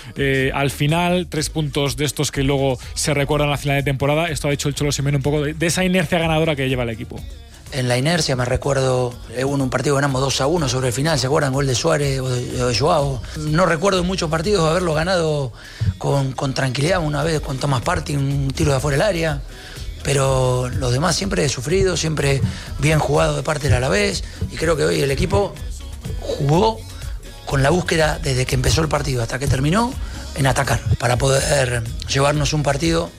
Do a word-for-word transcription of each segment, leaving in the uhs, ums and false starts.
eh, al final, tres puntos de estos que luego se recuerdan a la final de temporada. Esto ha hecho el Cholo Simeone un poco de, de esa inercia ganadora que lleva el equipo. En la inercia me recuerdo, en un partido ganamos dos a uno sobre el final, ¿se acuerdan? Gol de Suárez o de, de Joao. No recuerdo en muchos partidos haberlo ganado con, con tranquilidad, una vez con Thomas Partey, un tiro de afuera del área. Pero los demás siempre he sufrido, siempre bien jugado de parte del Alavés. Y creo que hoy el equipo jugó con la búsqueda desde que empezó el partido hasta que terminó en atacar, para poder llevarnos un partido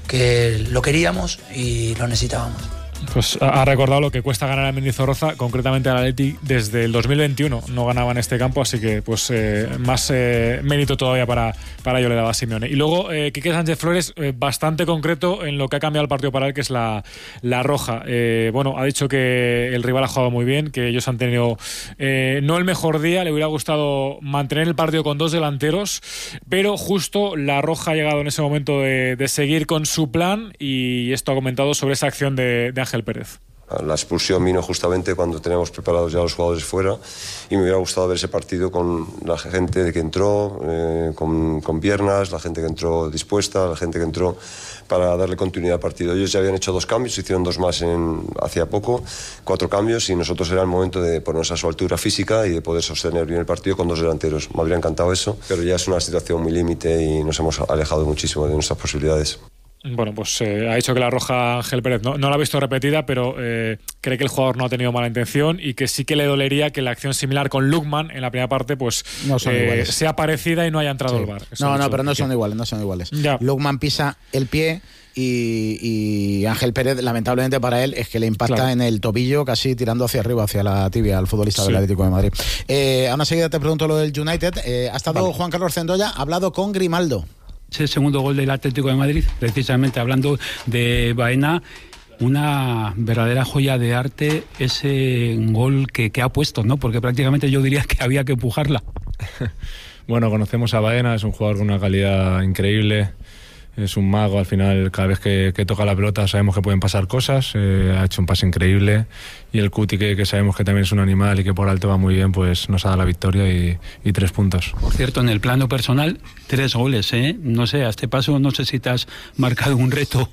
que lo queríamos y lo necesitábamos. Pues ha recordado lo que cuesta ganar a Mendizorroza, concretamente al Athletic, desde el dos mil veintiuno. No ganaba en este campo, así que pues eh, más eh, mérito todavía para, para ello le daba Simeone. Y luego, eh, Quique Sánchez Flores, eh, bastante concreto en lo que ha cambiado el partido para él, que es la, la roja. Eh, bueno, ha dicho que el rival ha jugado muy bien, que ellos han tenido eh, no el mejor día, le hubiera gustado mantener el partido con dos delanteros, pero justo la roja ha llegado en ese momento de, de seguir con su plan, y esto ha comentado sobre esa acción de, de Ángel Pérez. La expulsión vino justamente cuando teníamos preparados ya los jugadores fuera, y me hubiera gustado ver ese partido con la gente que entró, eh, con, con piernas, la gente que entró dispuesta, la gente que entró para darle continuidad al partido. Ellos ya habían hecho dos cambios, hicieron dos más en, hacía poco, cuatro cambios, y nosotros era el momento de ponernos a su altura física y de poder sostener bien el partido con dos delanteros. Me habría encantado eso, pero ya es una situación muy límite y nos hemos alejado muchísimo de nuestras posibilidades. Bueno, pues eh, ha dicho que la roja Ángel Pérez no, no la ha visto repetida, pero eh, cree que el jugador no ha tenido mala intención y que sí que le dolería que la acción similar con Lukman en la primera parte pues no eh, sea parecida y no haya entrado sí. el V A R. Eso no, no, pero no son iguales, no son iguales. Ya. Lukman pisa el pie y, y Ángel Pérez, lamentablemente para él, es que le impacta claro. en el tobillo, casi tirando hacia arriba, hacia la tibia, al futbolista sí. del Atlético de Madrid. Eh, a una seguida te pregunto lo del United. Eh, ha estado vale. Juan Carlos Cendolla, ha hablado con Grimaldo. Ese segundo gol del Atlético de Madrid, precisamente hablando de Baena, una verdadera joya de arte ese gol que, que ha puesto, ¿no? Porque prácticamente yo diría que había que empujarla. Bueno, conocemos a Baena, es un jugador con una calidad increíble, es un mago. Al final, cada vez que, que toca la pelota sabemos que pueden pasar cosas, eh, ha hecho un pase increíble, y el Cuti, que, que sabemos que también es un animal y que por alto va muy bien, pues nos ha dado la victoria y, y tres puntos. Por cierto, en el plano personal, tres goles, ¿eh? No sé, a este paso no sé si te has marcado un reto.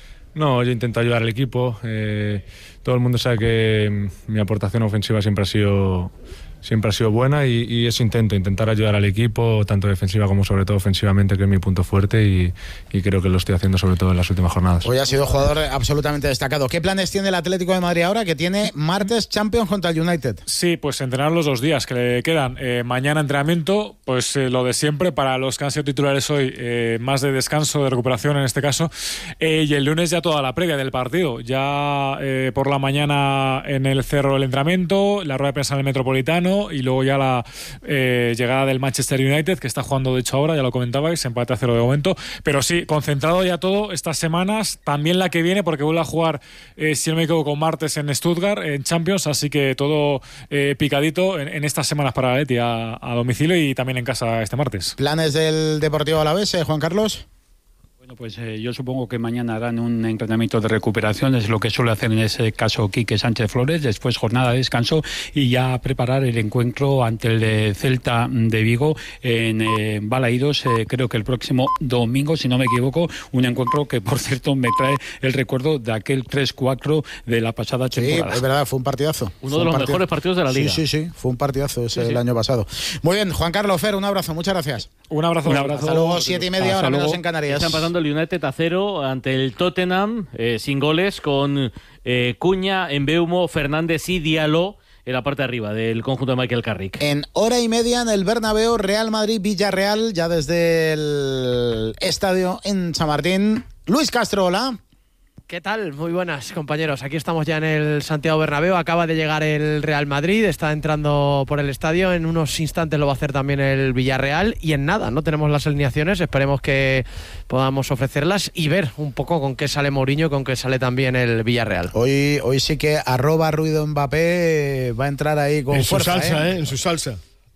No, yo intento ayudar al equipo, eh, todo el mundo sabe que mi aportación ofensiva siempre ha sido... siempre ha sido buena, y, y eso intento, intentar ayudar al equipo, tanto defensiva como sobre todo ofensivamente, que es mi punto fuerte, y, y creo que lo estoy haciendo sobre todo en las últimas jornadas. Hoy ha sido jugador absolutamente destacado. ¿Qué planes tiene el Atlético de Madrid ahora, que tiene martes Champions contra el United? Sí, pues entrenar los dos días que le quedan. Eh, mañana entrenamiento, pues eh, lo de siempre, para los que han sido titulares hoy, eh, más de descanso, de recuperación en este caso, eh, y el lunes ya toda la previa del partido. Ya eh, por la mañana en el Cerro el entrenamiento, la rueda de prensa en el Metropolitano, y luego ya la eh, llegada del Manchester United, que está jugando de hecho ahora, ya lo comentabais, empate a cero de momento, pero sí, concentrado ya todo estas semanas, también la que viene, porque vuelve a jugar, eh, si no me equivoco, martes en Stuttgart, en Champions, así que todo eh, picadito en, en estas semanas para Leti, a, a domicilio y también en casa este martes. ¿Planes del Deportivo Alavés, eh, Juan Carlos? Bueno, pues eh, yo supongo que mañana harán un entrenamiento de recuperación, es lo que suele hacer en ese caso Quique Sánchez Flores, después jornada de descanso y ya preparar el encuentro ante el de Celta de Vigo en eh, Balaídos, eh, creo que el próximo domingo, si no me equivoco, un encuentro que por cierto me trae el recuerdo de aquel tres cuatro de la pasada temporada. Sí, es verdad, fue un partidazo. Uno de los partido... mejores partidos de la Liga. Sí, sí, sí, fue un partidazo ese sí, sí. el año pasado. Muy bien, Juan Carlos, Fer, un abrazo, muchas gracias. Un abrazo. Un abrazo. Hasta luego, siete y media, hora menos en Canarias. Están pasando el United a cero ante el Tottenham, eh, sin goles, con eh, Cuña, Mbeumo, Fernández y Diallo en la parte de arriba del conjunto de Michael Carrick. En hora y media en el Bernabéu, Real Madrid-Villarreal, ya desde el estadio en Chamartín. Luis Castro, hola. ¿Qué tal? Muy buenas, compañeros. Aquí estamos ya en el Santiago Bernabéu. Acaba de llegar el Real Madrid, está entrando por el estadio. En unos instantes lo va a hacer también el Villarreal. Y en nada, no tenemos las alineaciones. Esperemos que podamos ofrecerlas y ver un poco con qué sale Mourinho, con qué sale también el Villarreal. Hoy, hoy sí que arroba ruido Mbappé va a entrar ahí con en fuerza. Su salsa, ¿eh? ¿eh? En su salsa.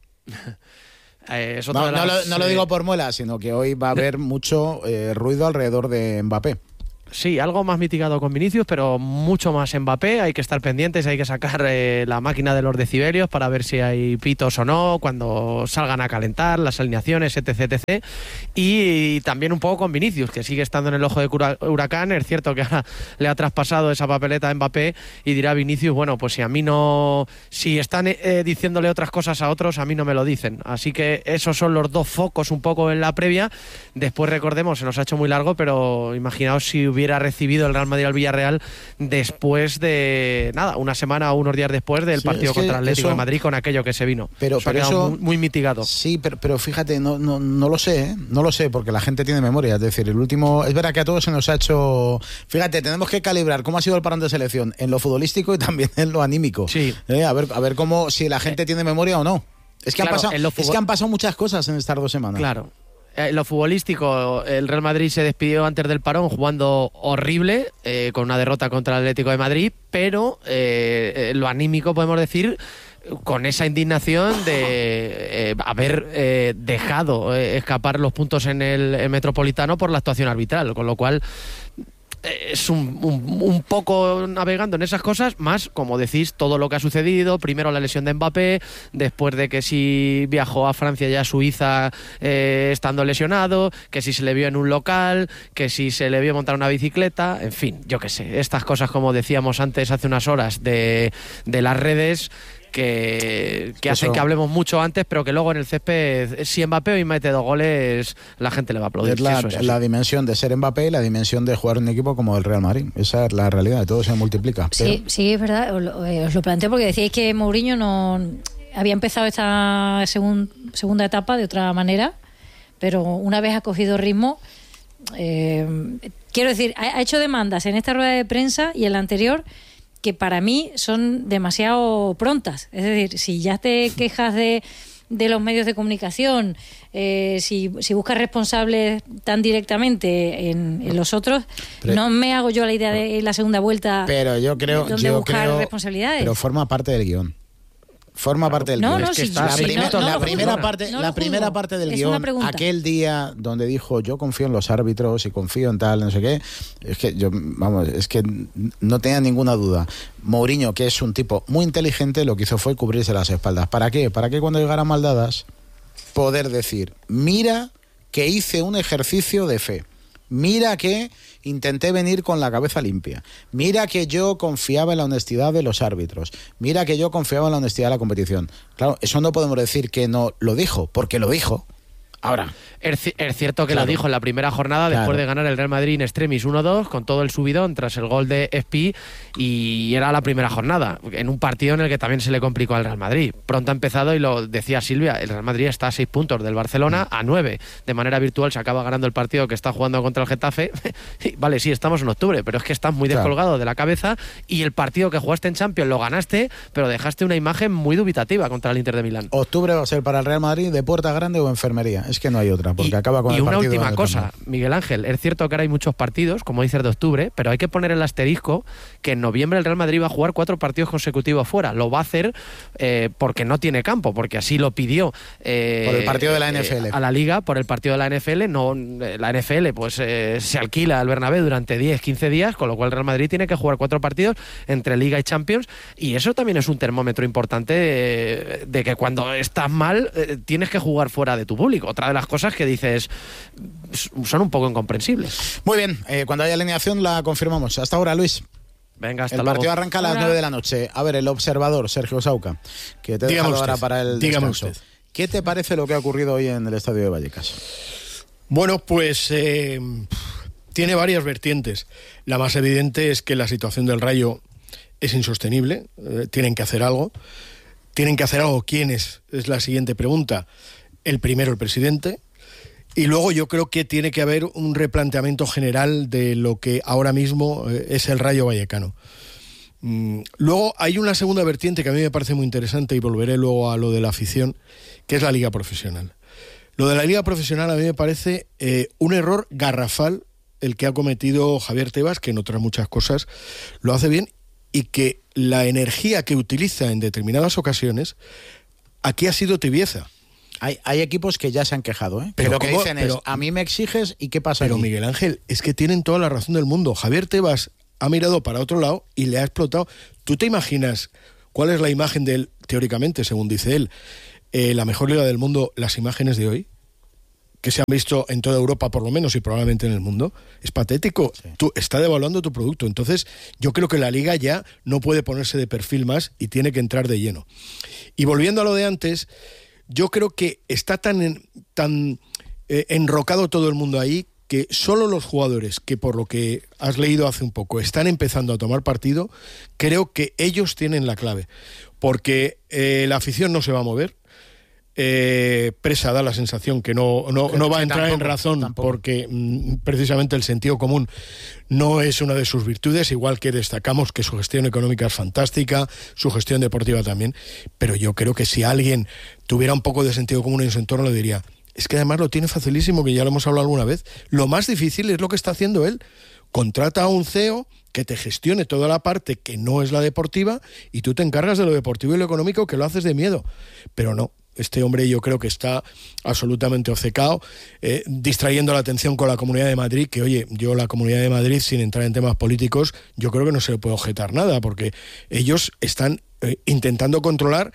Eh, es no, las, no, lo, no eh... lo digo por muela, sino que hoy va a haber mucho eh, ruido alrededor de Mbappé. Sí, algo más mitigado con Vinicius, pero mucho más Mbappé. Hay que estar pendientes, hay que sacar eh, la máquina de los decibelios para ver si hay pitos o no, cuando salgan a calentar, las alineaciones, etc, etcétera. Y, y también un poco con Vinicius, que sigue estando en el ojo de huracán. Es cierto que ahora le ha traspasado esa papeleta a Mbappé y dirá Vinicius, bueno, pues si a mí no... Si están eh, diciéndole otras cosas a otros, a mí no me lo dicen. Así que esos son los dos focos un poco en la previa. Después, recordemos, se nos ha hecho muy largo, pero imaginaos si hubiera recibido el Real Madrid al Villarreal después de, nada, una semana o unos días después del sí, partido contra el Atlético eso, de Madrid con aquello que se vino. Pero, eso pero eso muy, muy mitigado. Sí, pero, pero fíjate, no, no, no lo sé, ¿eh? no lo sé, porque la gente tiene memoria. Es decir, el último, es verdad que a todos se nos ha hecho... Fíjate, tenemos que calibrar cómo ha sido el parón de selección en lo futbolístico y también en lo anímico. Sí. ¿Eh? A ver, a ver cómo, si la gente eh, tiene memoria o no. Es que, claro, han pasado, futbol... es que han pasado muchas cosas en estas dos semanas. Claro. En lo futbolístico, el Real Madrid se despidió antes del parón jugando horrible, eh, con una derrota contra el Atlético de Madrid, pero eh, lo anímico, podemos decir, con esa indignación de eh, haber eh, dejado eh, escapar los puntos en el, el Metropolitano por la actuación arbitral, con lo cual... es un, un, un poco navegando en esas cosas, más, como decís, todo lo que ha sucedido. Primero la lesión de Mbappé, después de que si viajó a Francia y a Suiza eh, estando lesionado, que si se le vio en un local, que si se le vio montar una bicicleta, en fin, yo qué sé, estas cosas, como decíamos antes hace unas horas, de, de las redes... que, que hacen que hablemos mucho antes, pero que luego en el césped, si Mbappé hoy mete dos goles, la gente le va a aplaudir. Es la, es la dimensión de ser Mbappé y la dimensión de jugar un equipo como el Real Madrid. Esa es la realidad, todo se multiplica. Sí, pero... sí, es verdad, os lo, eh, os lo planteo porque decíais que Mourinho no había empezado esta segun, segunda etapa de otra manera, pero una vez ha cogido ritmo, eh, quiero decir, ha, ha hecho demandas en esta rueda de prensa y en la anterior que para mí son demasiado prontas. Es decir, si ya te quejas de, de los medios de comunicación, eh, si, si buscas responsables tan directamente en, en los otros, pero, no me hago yo la idea de la segunda vuelta. Pero yo creo, donde yo buscar creo, responsabilidades. Pero forma parte del guión. Forma parte del no, guión. No, es que si, la, si, primer, no, no la primera juzgo, parte, no la primera parte del es guión, aquel día donde dijo yo confío en los árbitros y confío en tal, no sé qué, es que yo, vamos, es que no tenía ninguna duda. Mourinho, que es un tipo muy inteligente, lo que hizo fue cubrirse las espaldas. ¿Para qué? Para que cuando llegaran mal dadas, poder decir, mira que hice un ejercicio de fe. Mira que intenté venir con la cabeza limpia. Mira que yo confiaba en la honestidad de los árbitros. Mira que yo confiaba en la honestidad de la competición. Claro, eso no podemos decir que no lo dijo, porque lo dijo. Ahora, es, es cierto que claro, lo dijo en la primera jornada, después claro. de ganar el Real Madrid in extremis uno dos, con todo el subidón tras el gol de Espi, y era la primera jornada, en un partido en el que también se le complicó al Real Madrid. Pronto ha empezado, y lo decía Silvia, el Real Madrid está a seis puntos del Barcelona, a nueve. De manera virtual se acaba ganando el partido que está jugando contra el Getafe. Vale, sí, estamos en octubre, pero es que estás muy descolgado claro. de la cabeza, y el partido que jugaste en Champions lo ganaste, pero dejaste una imagen muy dubitativa contra el Inter de Milán. Octubre va a ser para el Real Madrid de puerta grande o enfermería. Es que no hay otra, porque y, acaba con y el una partido última cosa, torneo. Miguel Ángel, es cierto que ahora hay muchos partidos, como dices, de octubre, pero hay que poner el asterisco que en noviembre el Real Madrid va a jugar cuatro partidos consecutivos fuera. Lo va a hacer eh, porque no tiene campo, porque así lo pidió eh, por el partido de la N F L eh, a la Liga, por el partido de la N F L. No, la N F L pues eh, se alquila al Bernabéu durante diez, quince días, con lo cual el Real Madrid tiene que jugar cuatro partidos entre Liga y Champions, y eso también es un termómetro importante de, de que cuando estás mal eh, tienes que jugar fuera de tu público. Otra de las cosas que dices son un poco incomprensibles. Muy bien, eh, cuando haya alineación la confirmamos. Hasta ahora, Luis. Venga, hasta el luego. partido arranca a las nueve de la noche. A ver, el observador, Sergio Sauca, que te he dejado ahora para el Dígame descanso. Usted. ¿Qué te parece lo que ha ocurrido hoy en el estadio de Vallecas? Bueno, pues eh, tiene varias vertientes. La más evidente es que la situación del Rayo es insostenible. Eh, tienen que hacer algo. ¿Tienen que hacer algo quiénes? Es la siguiente pregunta. El primero, el presidente. Y luego yo creo que tiene que haber un replanteamiento general de lo que ahora mismo es el Rayo Vallecano. Luego hay una segunda vertiente que a mí me parece muy interesante, y volveré luego a lo de la afición, que es la liga profesional. Lo de la liga profesional a mí me parece eh, un error garrafal el que ha cometido Javier Tebas, que en otras muchas cosas lo hace bien, y que la energía que utiliza en determinadas ocasiones aquí ha sido tibieza. Hay, hay equipos que ya se han quejado, ¿eh? Pero que lo que ¿cómo? dicen Pero, es, a mí me exiges y ¿qué pasa Pero aquí? Miguel Ángel, es que tienen toda la razón del mundo. Javier Tebas ha mirado para otro lado y le ha explotado. ¿Tú te imaginas cuál es la imagen de él, teóricamente, según dice él, eh, la mejor liga del mundo, las imágenes de hoy? Que se han visto en toda Europa, por lo menos, y probablemente en el mundo. Es patético. Sí. Tú está devaluando tu producto. Entonces, yo creo que la Liga ya no puede ponerse de perfil más y tiene que entrar de lleno. Y volviendo a lo de antes, yo creo que está tan, en, tan eh, enrocado todo el mundo ahí que solo los jugadores que, por lo que has leído hace un poco, están empezando a tomar partido, creo que ellos tienen la clave. Porque eh, la afición no se va a mover. Eh, Presa da la sensación que no, no, no va a entrar tampoco, en razón tampoco. Porque mm, precisamente el sentido común no es una de sus virtudes, igual que destacamos que su gestión económica es fantástica, su gestión deportiva también, pero yo creo que si alguien tuviera un poco de sentido común en su entorno le diría, es que además lo tiene facilísimo, que ya lo hemos hablado alguna vez. Lo más difícil es lo que está haciendo él. Contrata a un C E O que te gestione toda la parte que no es la deportiva y tú te encargas de lo deportivo y lo económico, que lo haces de miedo, pero no. Este hombre yo creo que está absolutamente obcecado, eh, distrayendo la atención con la Comunidad de Madrid, que oye, yo la Comunidad de Madrid, sin entrar en temas políticos, yo creo que no se le puede objetar nada, porque ellos están eh, intentando controlar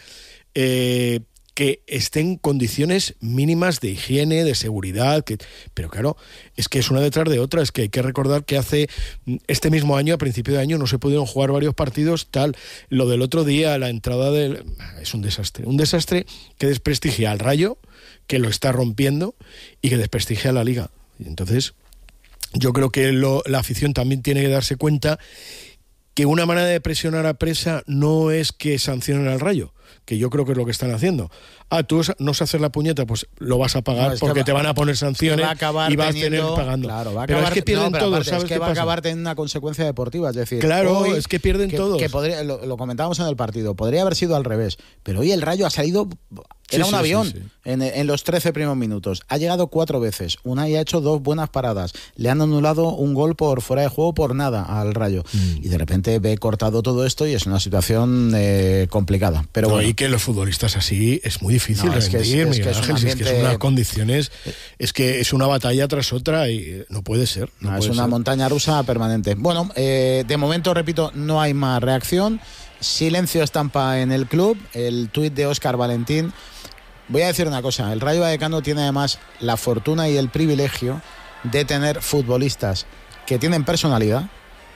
eh, que estén en condiciones mínimas de higiene, de seguridad, que, pero claro, es que es una detrás de otra. Es que hay que recordar que hace este mismo año, a principio de año, no se pudieron jugar varios partidos, tal, lo del otro día, la entrada del... es un desastre, un desastre que desprestigia al Rayo, que lo está rompiendo y que desprestigia a la Liga. Y entonces, yo creo que lo, la afición también tiene que darse cuenta que una manera de presionar a Presa no es que sancionen al Rayo, que yo creo que es lo que están haciendo. Ah, tú no sabes hacer la puñeta, pues lo vas a pagar, no, porque va, te van a poner sanciones va a y vas teniendo, a tener pagando. Claro, va a pero acabar, es que pierden no, todos, aparte, ¿sabes es que qué va pasa? a acabar teniendo una consecuencia deportiva, es decir, claro, hoy, es que pierden que, todos. Que podría, lo, lo comentábamos en el partido, podría haber sido al revés, pero hoy el Rayo ha salido... Era sí, un sí, avión sí, sí. En, en los trece primeros minutos. Ha llegado cuatro veces. Unai ha hecho dos buenas paradas. Le han anulado un gol por fuera de juego por nada al Rayo. Mm. Y de repente ve cortado todo esto y es una situación eh, complicada. Pero no, bueno. Y que los futbolistas así es muy difícil no, rendir, es que es, es, que es, Ángel, ambiente... es que es unas condiciones, es que es una batalla tras otra y no puede ser. No no, puede es una ser. montaña rusa permanente. Bueno, eh, de momento, repito, no hay más reacción. Silencio estampa en el club. El tuit de Óscar Valentín. Voy a decir una cosa, el Rayo Vallecano tiene además la fortuna y el privilegio de tener futbolistas que tienen personalidad,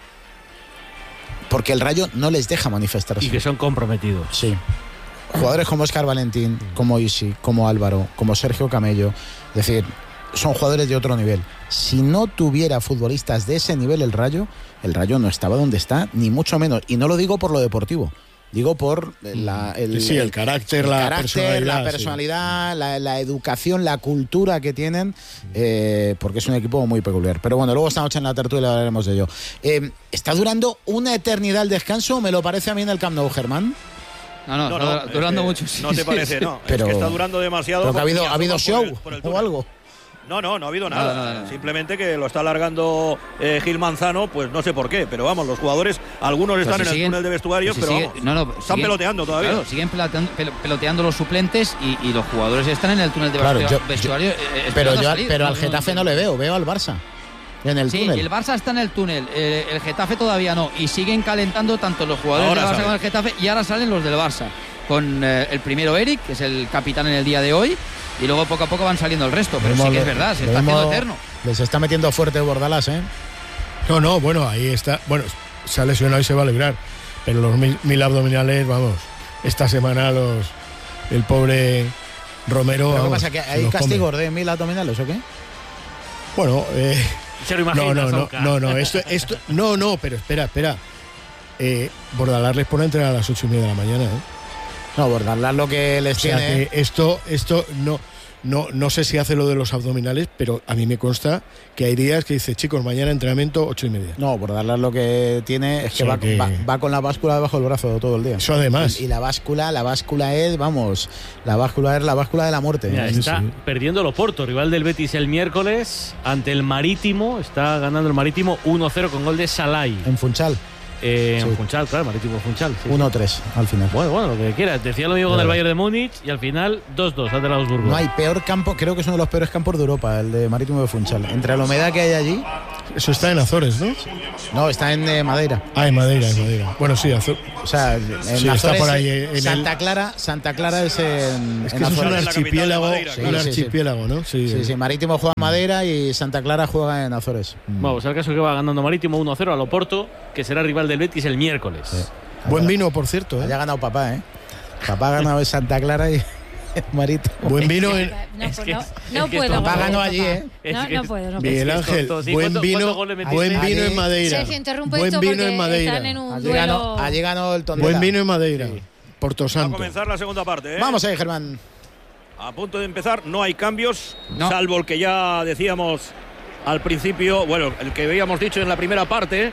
porque el Rayo no les deja manifestarse. Y que son comprometidos. Sí. Jugadores como Óscar Valentín, como Isi, como Álvaro, como Sergio Camello, es decir, son jugadores de otro nivel. Si no tuviera futbolistas de ese nivel el Rayo, el Rayo no estaba donde está, ni mucho menos. Y no lo digo por lo deportivo. Digo por la, el, sí, el carácter, el la carácter, personalidad, la, personalidad sí. la, la educación, la cultura que tienen, eh, porque es un equipo muy peculiar. Pero bueno, luego esta noche en la tertulia hablaremos de ello. Eh, ¿Está durando una eternidad el descanso? ¿Me lo parece a mí en el Camp Nou, Germán? No, no, no, está no durando eh, mucho. Sí, no te parece, no. Pero, es que está durando demasiado. Pero que ha habido, ha habido show por el, por el o algo. No, no, no ha habido nada. No, no, no. Simplemente que lo está alargando eh, Gil Manzano, pues no sé por qué. Pero vamos, los jugadores, algunos están si en siguen, el túnel de vestuarios, pues si pero sigue, vamos, no, no, están siguen, peloteando todavía. Claro, siguen peloteando, peloteando los suplentes y, y los jugadores están en el túnel de claro, vestuario. Yo, vestuario yo, eh, pero yo, salir, pero no, al Getafe no, no, no le veo, veo al Barça. En el sí, túnel. el Barça está en el túnel, eh, el Getafe todavía no. Y siguen calentando tanto los jugadores ahora del Barça como el Getafe, y ahora salen los del Barça. Con eh, el primero Eric, que es el capitán en el día de hoy, y luego poco a poco van saliendo el resto. Pero sí que es verdad, se está haciendo eterno. Les está metiendo fuerte Bordalás, ¿eh? No, no, bueno, ahí está. Bueno, se ha lesionado y se va a librar. Pero los mil, mil abdominales, vamos, esta semana los el pobre Romero. ¿Pero vamos, qué pasa? ¿Que hay castigos de mil abdominales o qué? Bueno, eh. Se lo imaginas, no, no, no, no, no, esto, esto, no, no, pero espera, espera. Eh, Bordalás les pone a entrenar a las ocho y media de la mañana, ¿eh? No, Bordalás lo que les o sea tiene. Que esto, esto no, no, no sé si hace lo de los abdominales, pero a mí me consta que hay días que dice, chicos, mañana entrenamiento ocho y media. No, Bordalás lo que tiene es que, o sea va, que... Va, va con la báscula debajo del brazo todo el día. Eso además. Y, y la báscula, la báscula es, vamos, la báscula es la báscula de la muerte. Mira, sí, está sí. perdiendo el Oporto, rival del Betis el miércoles ante el Marítimo. Está ganando el Marítimo uno cero con gol de Salai. En Funchal. Eh, Sí. En Funchal, claro, Marítimo Funchal. Sí, uno tres al final. Bueno, bueno, lo que quieras. Decía lo mismo con Claro. el Bayern de Múnich y al final dos dos ante el Augsburgo. No hay peor campo, creo que es uno de los peores campos de Europa, el de Marítimo de Funchal. Entre la humedad que hay allí. Eso está en Azores, ¿no? No, está en eh, Madeira. Ah, en Madeira, en Madeira. Bueno, sí, Azores. O sea, en Sí, Azores, está por ahí. En Santa el... Clara, Santa Clara es en. Es que en eso es un Azores. archipiélago, Sí, un sí, sí. archipiélago, ¿no? Sí, Sí, sí, Marítimo juega en Madeira y Santa Clara juega en Azores. Vamos, al caso que va ganando Marítimo uno cero al Oporto, que será rival del Betis el miércoles. Sí. Buen vino, por cierto, ¿eh? Haya ganado papá, ¿eh? Papá ha ganado en Santa Clara y Marítimo. Buen vino en... No, Es que- no, es no que puedo. esto- Papá no ganó puedo, allí, papá. ¿eh? Es No, que no es- puedo, no Miguel puedo. Es que Ángel, esto- sí, buen ¿cuánto- vino, cuántos goles metiste? buen vino Allí- en Madeira. Sergio, interrumpo Buen esto vino porque en Madeira. están en un Allí duelo. ganó, allí ganó el Tondela. Buen vino en Madeira. Porto Va a Santo. comenzar la segunda parte, ¿eh? Vamos ahí, Germán. A punto de empezar, no hay cambios, No. salvo el que ya decíamos al principio, bueno, el que habíamos dicho en la primera parte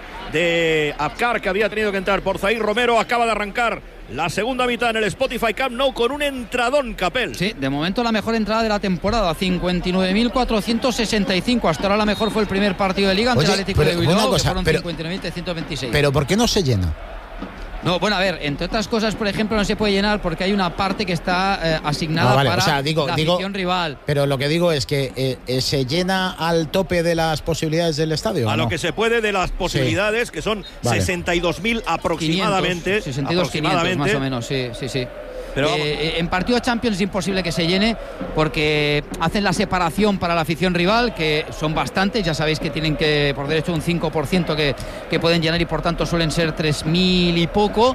de Abkar, que había tenido que entrar por Zair Romero. Acaba de arrancar la segunda mitad en el Spotify Camp Nou con un entradón, Capel. Sí, de momento la mejor entrada de la temporada, cincuenta y nueve mil cuatrocientos sesenta y cinco. Hasta ahora la mejor fue el primer partido de Liga ante Oye, el Atlético pero de Bilbao, una que cosa, fueron pero- cincuenta y nueve mil trescientos veintiséis. Pero ¿por qué no se llena? No, bueno, a ver, entre otras cosas, por ejemplo, no se puede llenar porque hay una parte que está eh, asignada Ah, vale, para o sea, digo- la digo- afición rival. Pero lo que digo es que eh, eh, se llena al tope de las posibilidades del estadio. A ¿o lo no? que se puede de las posibilidades, que son Vale. sesenta y dos mil aproximadamente. quinientos, sesenta y dos mil quinientos más aproximadamente. o menos, sí, sí, sí. Pero Eh, vamos. eh, en partido de Champions es imposible que se llene porque hacen la separación para la afición rival, que son bastantes, ya sabéis que tienen que por derecho un cinco por ciento que, que pueden llenar y por tanto suelen ser tres mil y poco.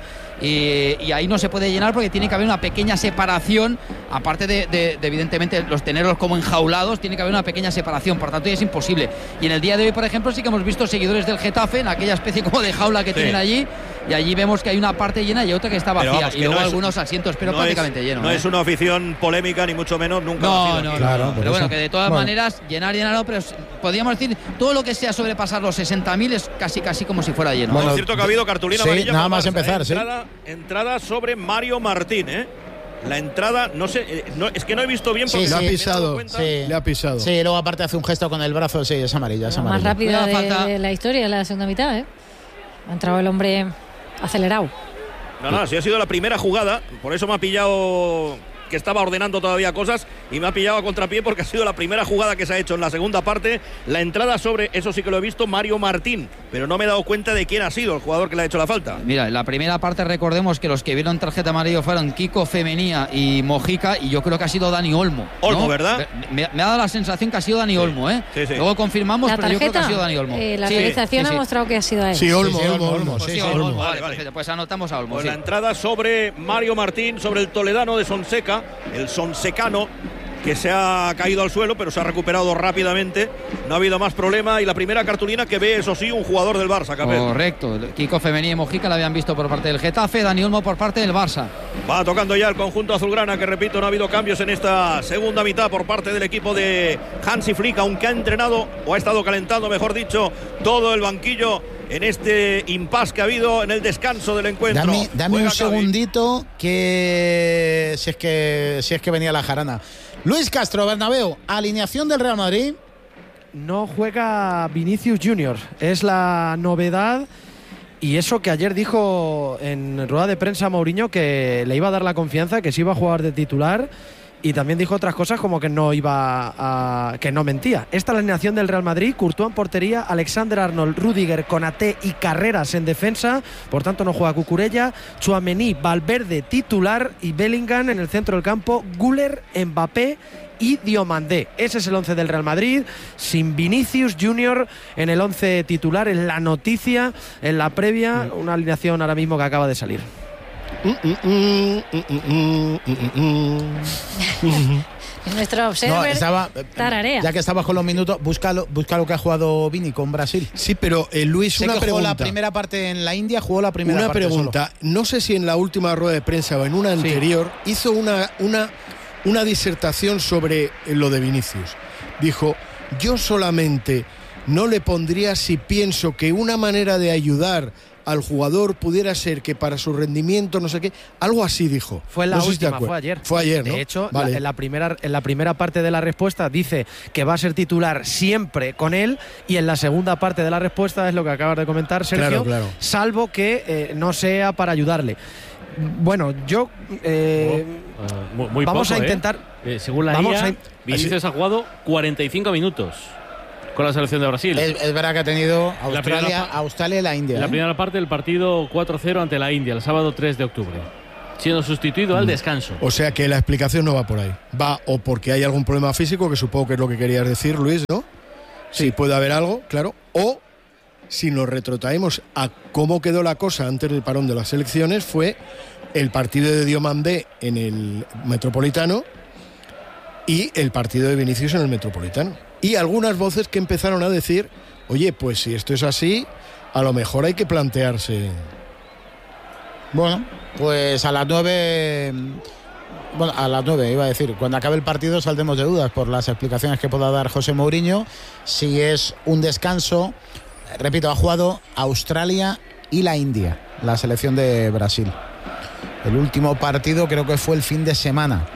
Y, y ahí no se puede llenar porque tiene que haber una pequeña separación, aparte de, de- de, evidentemente los tenerlos como enjaulados, tiene que haber una pequeña separación, por tanto ya es imposible. Y en el día de hoy, por ejemplo, sí que hemos visto seguidores del Getafe en aquella especie como de jaula que Sí. tienen allí, y allí vemos que hay una parte llena y otra que está Pero vacía, vamos, y que luego no es- algunos asientos, pero no prácticamente es, llenos. No ¿eh? es una afición polémica, ni mucho menos, nunca lo ha No, sido no, aquí. no, Claro, no. por Pero bueno, eso. que de todas Bueno. maneras, llenar, llenar, no, pero podríamos decir, todo lo que sea sobrepasar los sesenta mil es casi, casi como si fuera lleno. Bueno, Es cierto que ha habido cartulina sí, amarilla. nada para más Barça, empezar, ¿eh? sí. entrada, entrada sobre Mario Martín, ¿eh? La entrada, no sé, eh, no, es que no he visto bien porque Sí, me sí. he Le ha dado pisado. cuenta. Sí. Le ha pisado. Sí, luego aparte hace un gesto con el brazo, sí, es amarilla, es La más amarilla. rápida No de, falta- de la historia de la segunda mitad, ¿eh? Ha entrado el hombre acelerado. No, no, sí ha sido la primera jugada, por eso me ha pillado que estaba ordenando todavía cosas y me ha pillado a contrapié porque ha sido la primera jugada que se ha hecho en la segunda parte. La entrada sobre, eso sí que lo he visto, Mario Martín, pero no me he dado cuenta de quién ha sido el jugador que le ha hecho la falta. Mira, en la primera parte recordemos que los que vieron tarjeta amarilla fueron Kiko Femenía y Mojica, y yo creo que ha sido Dani Olmo. ¿no? Olmo, ¿verdad? Me, me ha dado la sensación que ha sido Dani Olmo, ¿eh? Sí, sí. Luego confirmamos, La pero yo creo que ha tarjeta, sido Dani Olmo. eh, la Sí, realización sí, sí. ha mostrado que ha sido a él. Sí, Olmo, Sí, sí, Olmo, Olmo, Olmo. Pues Sí, sí, sí, Olmo, Olmo. vale, Vale, vale. perfecto, pues anotamos a Olmo. Pues sí. la entrada sobre Mario Martín, sobre el toledano de Sonseca, el Sonsecano, que se ha caído al suelo, pero se ha recuperado rápidamente. No ha habido más problema. Y la primera cartulina que ve, eso sí, un jugador del Barça, Capel. Correcto, Kiko Femenía y Mojica la habían visto por parte del Getafe, Dani Olmo por parte del Barça. Va tocando ya el conjunto azulgrana, que repito, no ha habido cambios en esta segunda mitad por parte del equipo de Hansi Flick, aunque ha entrenado, o ha estado calentando, mejor dicho, todo el banquillo en este impasse que ha habido en el descanso del encuentro. Dame, dame Juega un Xavi. segundito que si es que si es que venía la jarana. Luis Castro, Bernabéu, alineación del Real Madrid. No juega Vinicius Junior, es la novedad. Y eso que ayer dijo en rueda de prensa Mourinho, que le iba a dar la confianza, que se iba a jugar de titular. Y también dijo otras cosas como que no iba a, que no mentía. Esta es la alineación del Real Madrid: Courtois en portería, Alexander Arnold, Rüdiger, Konaté y Carreras en defensa. Por tanto no juega Cucurella, Tchouaméni, Valverde titular y Bellingham en el centro del campo, Güler, Mbappé y Diomandé. Ese es el once del Real Madrid, sin Vinicius Junior en el once titular. En la noticia, en la previa, una alineación ahora mismo que acaba de salir. Nuestro observer No, estaba, tararea. ya que estabas con los minutos, busca lo, busca lo que ha jugado Vini con Brasil. Sí, pero eh, Luis, Sé una que pregunta. jugó la primera parte en la India, jugó la primera Una parte pregunta. No sé si en la última rueda de prensa o en una anterior hizo una, una, una disertación sobre lo de Vinicius. Dijo, yo solamente no le pondría si pienso que una manera de ayudar al jugador pudiera ser que para su rendimiento, no sé qué, algo así dijo. Fue la no sé última, si fue ayer. Fue ayer, ¿no? De hecho, vale. la, en, la primera, en la primera parte de la respuesta dice que va a ser titular siempre con él, y en la segunda parte de la respuesta es lo que acabas de comentar, Sergio, claro, claro. salvo que eh, no sea para ayudarle. Bueno, yo eh, oh, uh, muy vamos poco, a intentar eh. Eh, según la vamos I A, a, Vinicius ha jugado cuarenta y cinco minutos con la selección de Brasil. Es, es verdad que ha tenido Australia, primera, Australia y la India. La ¿eh? primera parte del partido cuatro cero ante la India, el sábado tres de octubre, siendo sustituido mm. al descanso. O sea que la explicación no va por ahí. Va o porque hay algún problema físico, que supongo que es lo que querías decir, Luis, ¿no? Sí, sí puede haber algo, claro. O si nos retrotraemos a cómo quedó la cosa antes del parón de las elecciones, fue el partido de Diomandé en el Metropolitano y el partido de Vinicius en el Metropolitano. Y algunas voces que empezaron a decir, oye, pues si esto es así, a lo mejor hay que plantearse. Bueno, pues a las nueve... Bueno, a las nueve iba a decir, cuando acabe el partido saldremos de dudas por las explicaciones que pueda dar José Mourinho, si es un descanso. Repito, ha jugado Australia y la India, la selección de Brasil. El último partido creo que fue el fin de semana.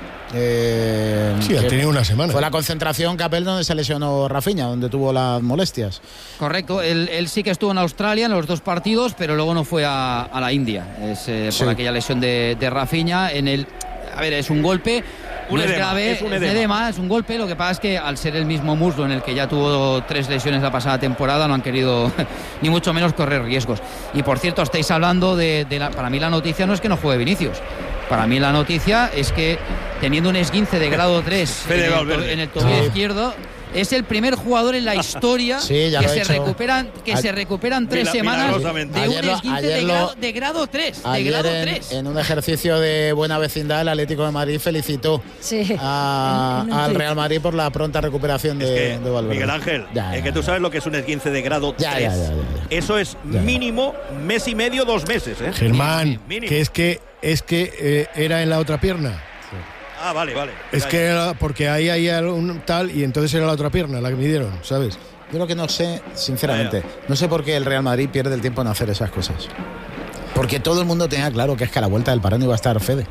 Eh, sí, ha tenido una semana. Fue la concentración Capel donde se lesionó Rafinha, donde tuvo las molestias. Correcto, él, él sí que estuvo en Australia en los dos partidos, pero luego no fue a, a la India. Es eh, por sí. aquella lesión de, de Rafinha. En el, a ver, es un golpe. Un no edema, es grave, es un edema. edema. edema, es un golpe. Lo que pasa es que al ser el mismo muslo en el que ya tuvo tres lesiones la pasada temporada, no han querido ni mucho menos correr riesgos. Y por cierto, estáis hablando de, de la, para mí la noticia no es que no juegue Vinicius. Para mí la noticia es que teniendo un esguince de grado tres en, el, en el tobillo sí. izquierdo, es el primer jugador en la historia sí, que, se recuperan, que a, se recuperan tres semanas de un esguince de, grado, de grado tres. De grado en, tres. En un ejercicio de buena vecindad, el Atlético de Madrid felicitó sí. a, en, en al Real Madrid por la pronta recuperación de, es que, de Valverde. Miguel Ángel, ya, ya, es que tú sabes lo que es un esguince de grado ya, tres. Ya, ya, ya, ya. Eso es ya, mínimo mes y medio, dos meses. ¿eh? Germán, mínimo. que es que, es que eh, era en la otra pierna. Ah, vale, vale. Es ya, que ya. Era porque ahí hay un tal y entonces era la otra pierna la que midieron, ¿sabes? Yo lo que no sé, sinceramente, ya, ya. no sé por qué el Real Madrid pierde el tiempo en hacer esas cosas. Porque todo el mundo tenía claro que es que a la vuelta del parón iba a estar Fede.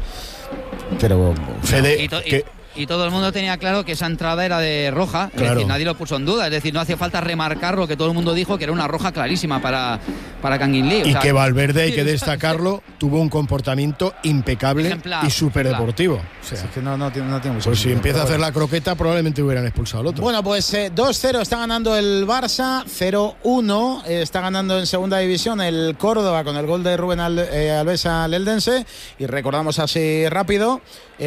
Pero Fede, y to, y, que... y todo el mundo tenía claro que esa entrada era de roja, claro. Es decir, nadie lo puso en duda, es decir, no hacía falta remarcar lo que todo el mundo dijo, que era una roja clarísima para, para Kang In Lee. Y o sea, que Valverde, hay que destacarlo, tuvo un comportamiento impecable ejemplar, y súper deportivo. O sea, es que no, no, tiene, no tiene mucho pues si sentido, empieza a hacer la croqueta, probablemente hubieran expulsado al otro. Bueno, pues eh, dos cero está ganando el Barça, cero uno eh, está ganando en segunda división el Córdoba con el gol de Rubén Al, eh, Alves al Eldense. Y recordamos así rápido,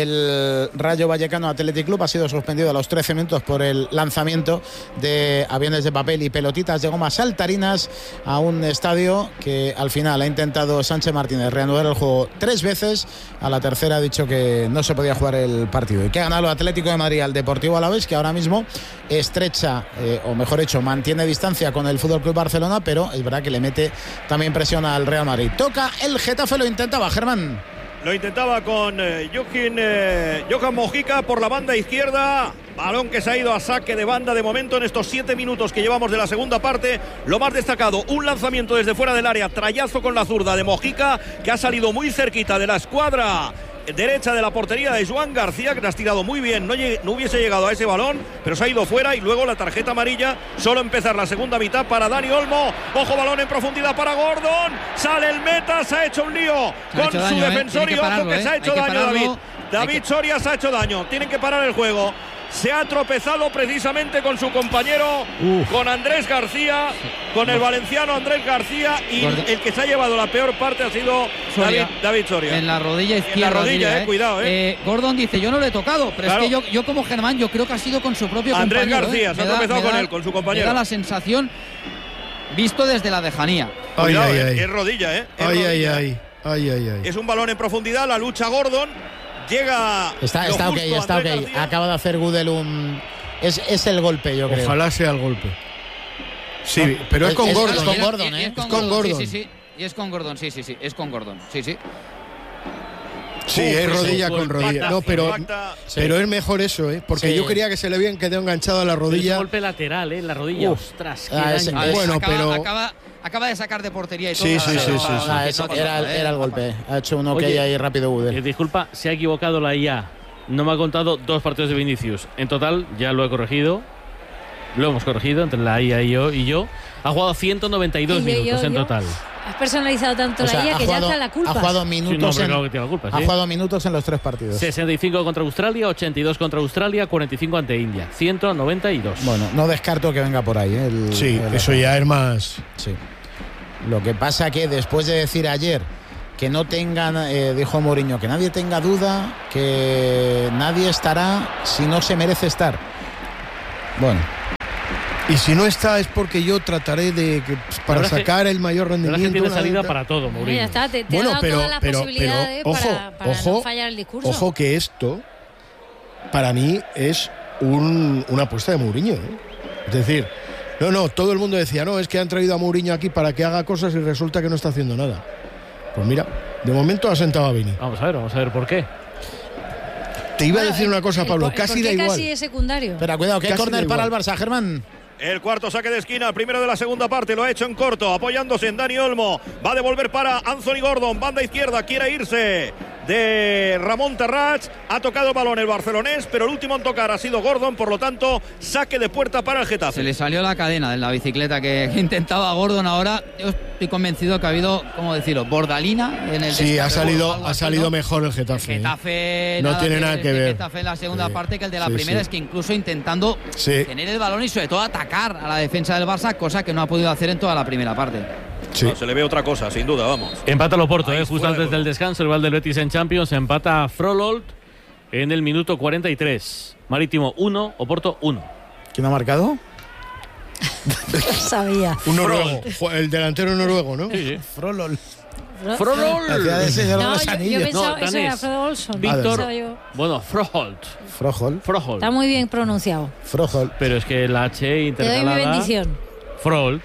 el Rayo Vallecano Athletic Club ha sido suspendido a los trece minutos por el lanzamiento de aviones de papel y pelotitas de goma saltarinas a un estadio que al final ha intentado Sánchez Martínez reanudar el juego tres veces. A la tercera ha dicho que no se podía jugar el partido y que ha ganado el Atlético de Madrid al Deportivo Alavés, que ahora mismo estrecha, eh, o mejor dicho, mantiene distancia con el F C Barcelona, pero es verdad que le mete también presión al Real Madrid. Toca el Getafe, lo intentaba Germán. Lo intentaba con eh, Joaquín, eh, Johan Mojica por la banda izquierda. Balón que se ha ido a saque de banda de momento en estos siete minutos que llevamos de la segunda parte. Lo más destacado, un lanzamiento desde fuera del área, trayazo con la zurda de Mojica, que ha salido muy cerquita de la escuadra derecha de la portería de Joan García, que te has tirado muy bien, no, no hubiese llegado a ese balón, pero se ha ido fuera. Y luego la tarjeta amarilla, solo empezar la segunda mitad para Dani Olmo. Ojo, balón en profundidad para Gordon, sale el meta, se ha hecho un lío se con su daño, defensor, eh. y ojo que eh. se ha hecho Hay daño David David que... Soria se ha hecho daño, tienen que parar el juego. Se ha tropezado precisamente con su compañero, Uf. con Andrés García, con el valenciano Andrés García, y Gordon. El que se ha llevado la peor parte ha sido Soria. David, David Soria. En la rodilla izquierda. En la rodilla, diría, eh, cuidado. Eh. Eh, Gordon dice, yo no le he tocado, pero claro. es que yo, yo como Germán, yo creo que ha sido con su propio Andrés compañero. Andrés García, eh. se ha tropezado da, con da, él, con su compañero. Me da la sensación, visto desde la lejanía. Ay, cuidado, ay, eh, ay. es rodilla, ¿eh? Es ay, rodilla. ay, ay, ay, ay, ay. Es un balón en profundidad, la lucha Gordon. Llega. Está, está ok, está ok. García. Acaba de hacer Gudel un. Es, es el golpe, yo creo. Ojalá sea el golpe. Sí, no, pero es, es con Gordon. Es con Gordon, ¿eh? Es con, es con Gordon. Gordon. Sí, sí, sí. Y es con Gordon, sí, sí, sí. Es con Gordon. Sí, sí. Sí, Uf, es rodilla con rodilla. Impacta, no, pero, sí. pero es mejor eso, ¿eh? Porque sí. yo creía que se le habían quedado enganchado a la rodilla. Es un golpe lateral, ¿eh? La rodilla. Uf. Ostras, qué ah, daño. Es, bueno, acaba, pero. Acaba, acaba de sacar de portería y todo. Sí, sí, sí, sí, sí. Ah, eso era, era el golpe. Ha hecho un ok ahí rápido Udel. Eh, disculpa, se ha equivocado la I A. No me ha contado dos partidos de Vinicius. En total, ya lo he corregido. Lo hemos corregido entre la I A y yo. Y yo. Ha jugado ciento noventa y dos Y yo, minutos yo, en yo. total. Has personalizado tanto O sea, la I A ha que jugado- ya está la culpa. Ha jugado Sí, minutos, no, hombre, en, claro que tiene la culpa, ha sí. jugado minutos en los tres partidos. sesenta y cinco contra Australia, ochenta y dos contra Australia, cuarenta y cinco ante India. ciento noventa y dos. Bueno, no descarto que venga por ahí. ¿eh? El, Sí, el- eso ya es más. Sí. Lo que pasa que después de decir ayer que no tengan, eh, dijo Mourinho, que nadie tenga duda, que nadie estará si no se merece estar. Bueno. Y si no está es porque yo trataré de que, pues, para verdad es que- sacar el mayor La verdad es rendimiento. que tiene una salida venta- para todo, Ya Mourinho. está, te, te Bueno, ha dado pero, todas las pero, posibilidades pero, ojo, para, para ojo, no fallar el discurso. ojo que esto para mí es un- una apuesta de Mourinho, ¿eh? Es decir, no, no, todo el mundo decía, no, es que han traído a Mourinho aquí para que haga cosas y resulta que no está haciendo nada. Pues mira, de momento ha sentado a Vini. Vamos a ver, vamos a ver por qué. Te iba Bueno, a decir el- una cosa, el Pablo, por- el casi por da qué igual. casi es secundario. Espera, cuidado, que hay Casi córner da para el igual. Barça, Germán. El cuarto saque de esquina, el primero de la segunda parte, lo ha hecho en corto, apoyándose en Dani Olmo. Va a devolver para Anthony Gordon, banda izquierda, quiere irse de Ramón Terrats. Ha tocado el balón el barcelonés, pero el último en tocar ha sido Gordon, por lo tanto, saque de puerta para el Getafe. Se le salió la cadena de la bicicleta que intentaba Gordon ahora. Yo estoy convencido que ha habido, ¿cómo decirlo?, bordalina en el Sí, ha descanso o salido, algo ha así, salido ¿no? mejor el Getafe. ¿eh? Getafe No tiene nada que este ver. Getafe en la segunda Sí. parte que el de la Sí, primera, sí. es que incluso intentando Sí. tener el balón y sobre todo atacar a la defensa del Barça, cosa que no ha podido hacer en toda la primera parte. Sí. No, se le ve otra cosa, sin duda, vamos. Empata el Oporto, Ahí eh, justo fuera de antes del descanso, el Valde del Betis en Champions. Empata Frollold en el minuto cuarenta y tres. Marítimo uno, Oporto uno. ¿Quién ha marcado? Sabía. Un noruego, jo- el delantero noruego, ¿no? Sí, sí. Frolol. Frollold. Hacía de Señor de No, los yo, yo Anillos. pensaba, No, eso danés. era Fredo Olson. Víctor, Pensaba yo. bueno, Froholt. Frojol. Froholt. Está muy bien pronunciado. Frojol. Pero es que la H Te doy mi intercalada. bendición. Froholt.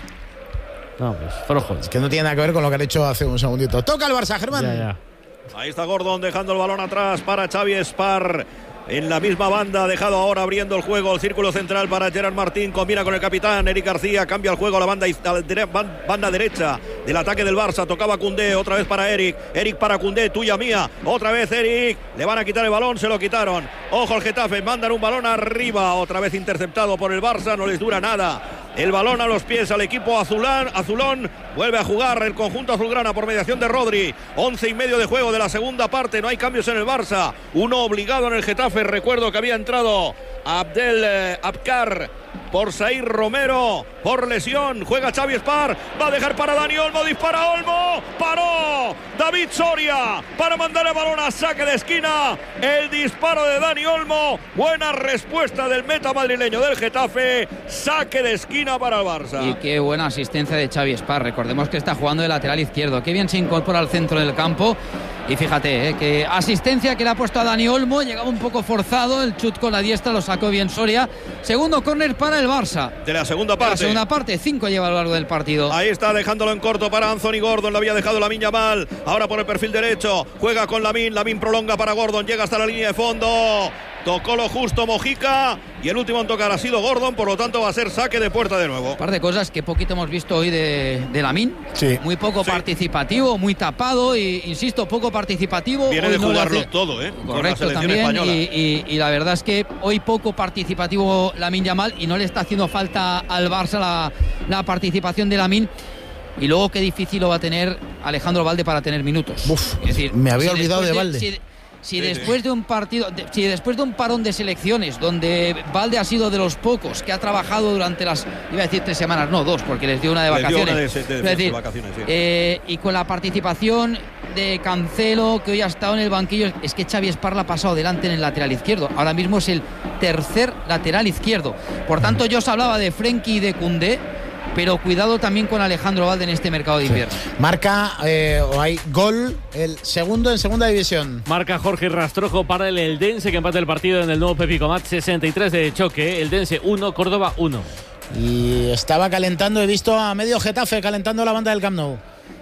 No, pues Froholt. Es que no tiene nada que ver con lo que han hecho hace un segundito. Toca el Barça, Germán. Ya, ya. Ahí está Gordon dejando el balón atrás para Xavi Espar. En la misma banda, dejado ahora abriendo el juego, el círculo central para Gerard Martín, combina con el capitán Eric García, cambia el juego a la banda, a la dere- ban- banda derecha del ataque del Barça, tocaba Koundé, otra vez para Eric, Eric para Koundé, tuya mía, otra vez Eric, le van a quitar el balón, se lo quitaron, ojo el Getafe, mandan un balón arriba, otra vez interceptado por el Barça, no les dura nada. El balón a los pies al equipo azulán, azulón. Vuelve a jugar el conjunto azulgrana por mediación de Rodri. Once y medio de juego de la segunda parte. No hay cambios en el Barça. Uno obligado en el Getafe. Recuerdo que había entrado Abdel eh, Abkar por Saír Romero. Por lesión. Juega Xavi Espar. Va a dejar para Dani Olmo. Dispara Olmo. Paró David Soria para mandar el balón a saque de esquina. El disparo de Dani Olmo. Buena respuesta del meta madrileño del Getafe. Saque de esquina para el Barça. Y qué buena asistencia de Xavi Espar. Recordemos que está jugando de lateral izquierdo. Qué bien se incorpora al centro del campo. Y fíjate, eh, que asistencia que le ha puesto a Dani Olmo. Llegaba un poco forzado. El chut con la diestra lo sacó bien Soria. Segundo córner para el Barça. De la segunda De parte. la segunda parte, cinco lleva a lo largo del partido. Ahí está dejándolo en corto para Anthony Gordon. Lo había dejado Lamine Yamal. Ahora por el perfil derecho. Juega con Lamine. Lamine prolonga para Gordon. Llega hasta la línea de fondo. Tocó lo justo Mojica. Y el último en tocar ha sido Gordon. Por lo tanto va a ser saque de puerta de nuevo. Un par de cosas que poquito hemos visto hoy de, de Lamine. Sí. Muy poco Sí. participativo, muy tapado. Y insisto, poco participativo. Viene Hoy de no le jugarlo hace- todo, ¿eh? Con la Correcto, selección también. española. Y, y- y la verdad es que hoy poco participativo Lamine Yamal y no le está haciendo falta al Barça la, la participación de Lamine. Y luego qué difícil lo va a tener Alejandro Valde para tener minutos. Uf, Es decir, me había si olvidado después de Valde. Si, si Sí, después sí. de un partido, de- si después de un parón de selecciones donde Valde ha sido de los pocos que ha trabajado durante las, iba a decir tres semanas, no dos, porque les dio una de Les dio vacaciones. una de- de- de- Es decir, de vacaciones, sí. eh, y con la participación de Cancelo, que hoy ha estado en el banquillo, es que Xavi Espar la ha pasado delante en el lateral izquierdo. Ahora mismo es el tercer lateral izquierdo. Por tanto, yo os hablaba de Frenkie y de Koundé, pero cuidado también con Alejandro Valde en este mercado de invierno. Marca, eh, o hay gol, el segundo en segunda división. Marca Jorge Rastrojo para el Eldense, que empata el partido en el nuevo Pepico Mat. sesenta y tres de choque. Eldense uno, Córdoba uno. Y estaba calentando, he visto a medio Getafe calentando la banda del Camp Nou.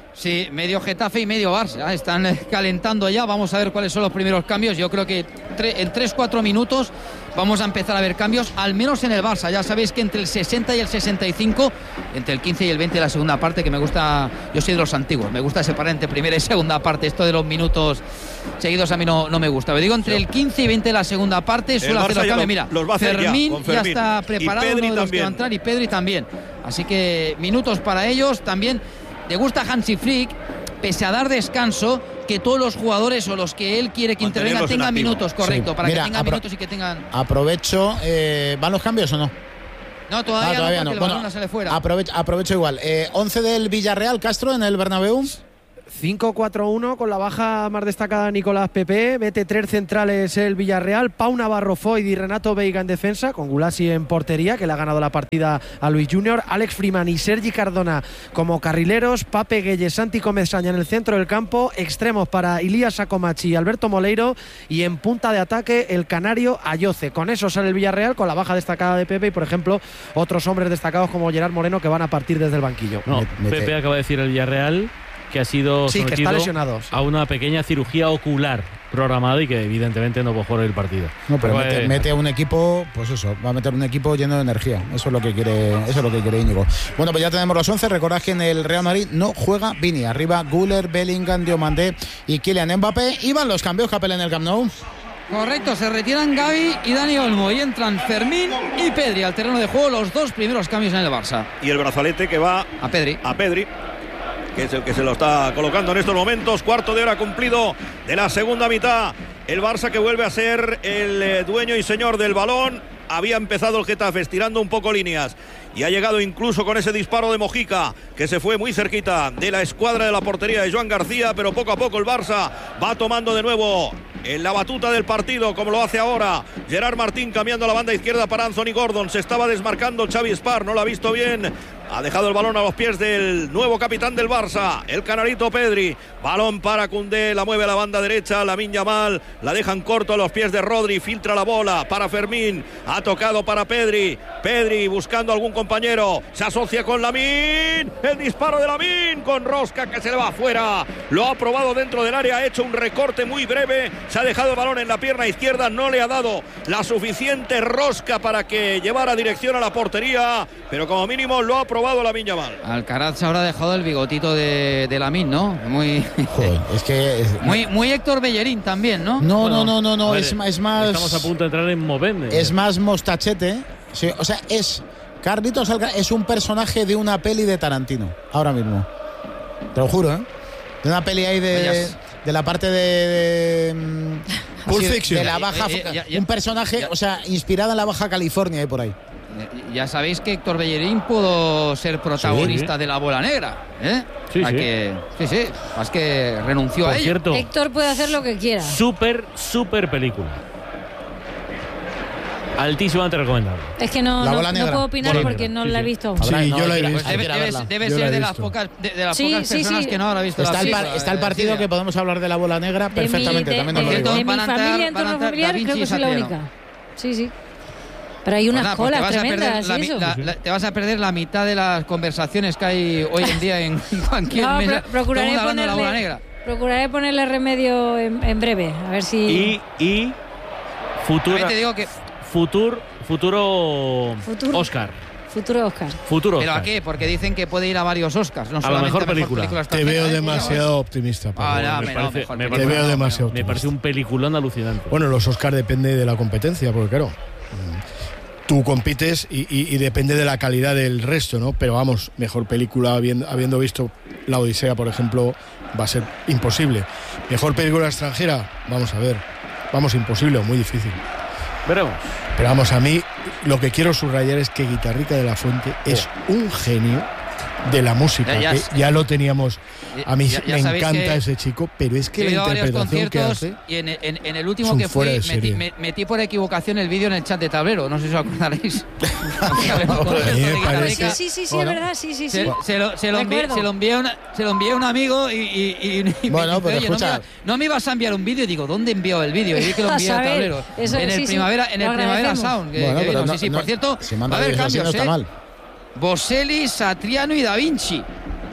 Sí, medio Getafe y medio Barça. Están calentando ya. Vamos a ver cuáles son los primeros cambios. Yo creo que en tres cuatro minutos vamos a empezar a ver cambios, al menos en el Barça. Ya sabéis que entre el sesenta y el sesenta y cinco, entre el quince y el veinte de la segunda parte, que me gusta, yo soy de los antiguos, me gusta separar entre primera y segunda parte. Esto de los minutos seguidos a mí no, no me gusta. Me digo entre el quince y veinte de la segunda parte, suele hacer los cambios. Mira, los va a hacer Fermín, ya, Fermín ya está preparado, y Pedri uno de los también. que va a entrar, y Pedri también. Así que minutos para ellos. También le gusta Hansi Flick, pese a dar descanso, que todos los jugadores o los que él quiere que intervengan tengan minutos, correcto, sí, para mira, que tengan apro- minutos y que tengan... Aprovecho, eh, ¿van los cambios o no? No, todavía, ah, todavía no, porque no. el Bueno, balón no sale fuera. Aprovecho, aprovecho igual. Eh, once del Villarreal, Castro, en el Bernabéu. cinco cuatro uno con la baja más destacada Nicolás Pepe, mete tres centrales el Villarreal, Pau Navarro Foyd y Renato Veiga en defensa, con Gulasi en portería, que le ha ganado la partida a Luis Junior, Alex Freeman y Sergi Cardona como carrileros, Pape Gueye, Santi Comesaña en el centro del campo, extremos para Ilías Sacomachi y Alberto Moleiro, y en punta de ataque el canario Ayoce. Con eso sale el Villarreal, con la baja destacada de Pepe y, por ejemplo, otros hombres destacados como Gerard Moreno, que van a partir desde el banquillo. No, Pepe acaba de decir el Villarreal que ha sido sí, sometido que está lesionado, sí. a una pequeña cirugía ocular programada y que evidentemente no puede jugar el partido. No, pero pues, mete, mete a un equipo, pues eso, va a meter un equipo lleno de energía. Eso es lo que quiere, eso es lo que quiere Íñigo. Bueno, pues ya tenemos los once. Recordad que en el Real Madrid no juega Vini. Arriba Güler, Bellingham, Diomandé y Kylian Mbappé. Y van los cambios, Capel, en el Camp Nou. Correcto, se retiran Gavi y Dani Olmo y entran Fermín y Pedri al terreno de juego, los dos primeros cambios en el Barça. Y el brazalete que va a Pedri. A Pedri, que es el que se lo está colocando en estos momentos. Cuarto de hora cumplido de la segunda mitad. El Barça que vuelve a ser el eh, dueño y señor del balón. Había empezado el Getafe estirando un poco líneas y ha llegado incluso con ese disparo de Mojica, que se fue muy cerquita de la escuadra de la portería de Joan García, pero poco a poco el Barça va tomando de nuevo en la batuta del partido, como lo hace ahora Gerard Martín, cambiando a la banda izquierda para Anthony Gordon. Se estaba desmarcando Xavi Spar, no lo ha visto bien. Ha dejado el balón a los pies del nuevo capitán del Barça, el canarito Pedri. Balón para Koundé, la mueve a la banda derecha, Lamine Yamal, la dejan corto a los pies de Rodri, filtra la bola para Fermín, ha tocado para Pedri. Pedri buscando algún compañero, se asocia con Lamine, el disparo de Lamine con rosca que se le va afuera. Lo ha probado dentro del área, ha hecho un recorte muy breve, se ha dejado el balón en la pierna izquierda, no le ha dado la suficiente rosca para que llevara dirección a la portería, pero como mínimo lo ha probado Lamine Yamal. Alcaraz ahora ha dejado el bigotito de, de Lamine, ¿no? Muy, Joder, es que es... muy muy Héctor Bellerín también, ¿no? No, Bueno, no, no, no, no, ver, es, es más... Estamos a punto de entrar en Movende. Es más mostachete. Sí, o sea, es... Carlitos Alcaraz es un personaje de una peli de Tarantino, ahora mismo. Te lo juro, ¿eh? De una peli ahí de... de la parte de... de Pulp así, Fiction. de la baja... Eh, eh, ya, ya, un personaje, ya. o sea, inspirado en la Baja California y por ahí. Ya sabéis que Héctor Bellerín pudo ser protagonista sí. de La Bola Negra, ¿eh? Sí, sí. Que, sí, sí. Es que renunció Por a ello. cierto, Héctor puede hacer lo que quiera. súper, súper película. Altísimamente recomendable. Es que no, La no, Bola no Negra. puedo opinar Bola porque Negra, no sí, la he sí. visto. Sí, Habrá- no, yo la he hay que- visto. hay que Debe, debe- verla. debe Yo la ser he de las visto. pocas, de, de las Sí, pocas sí, personas sí. que no habrá visto Está la el, película, par- está el eh, partido Silvia. que podemos hablar de la Bola Negra De perfectamente. mi, de, también nos de- lo Cierto, digo. de mi van a entrar- familia, van a entorno entrar familiar, Da creo Vinci que soy la Satriano. única. Sí, sí. Pero hay unas Pues nada, pues colas te vas a perder tremendas la y mi- eso. la- la- te vas a perder la mitad de las conversaciones que hay hoy en día en cualquier No, mesa. pro- procuraré, Todo el mundo hablando de la Bola ponerle, Negra. procuraré ponerle remedio en, en breve. A ver si. Y, y futura, También te digo que futur, futuro, Futuro. Oscar. Futuro Oscar. Futuro ¿Pero a Oscar. qué? Porque dicen que puede ir a varios Oscars. No A la solamente mejor película. Te extranjera, veo ¿eh? demasiado optimista, Pablo. Ah, no, me me- parece- no, mejor me película. Te veo No, demasiado Me optimista. parece un peliculón alucinante. Bueno, los Oscars depende de la competencia, porque claro, tú compites y, y- y depende de la calidad del resto, ¿no? Pero vamos, mejor película, habiendo, habiendo visto La Odisea, por ejemplo, va a ser imposible. Mejor película extranjera, vamos a ver, vamos, imposible o muy difícil. Veremos. Pero vamos, a mí lo que quiero subrayar es que Guitarrica de la Fuente es un genio de la música, Ya, ya que s- ya lo teníamos. A mí Ya- ya me sabéis encanta que ese chico, pero es que He la ido a varios interpretación que conciertos hace... y en, en- en el es último un que fuera fui de metí, serie. me- metí por equivocación el vídeo en el chat de Tablero. No sé si os acordaréis. A mí me parece- Sí, sí, sí, Bueno. es verdad, sí, sí, sí. Se, se lo, se, lo envié, Recuerdo. se, lo envié a una- se lo envié a un amigo y, y- y- y Bueno, me dice, pero oye, no, escucha. me, iba- no me ibas a enviar un vídeo. Y digo, ¿dónde envió el vídeo? Y vi que lo A envié a saber, Tablero. eso- en el sí, sí, Primavera, en el lo Primavera agradecemos. Sound. que- Bueno, que pero vino. no- sí, sí, no- por cierto, si va manda a haber vídeos así, cambios, no está ¿eh? mal. Boselli, Satriano y Da Vinci.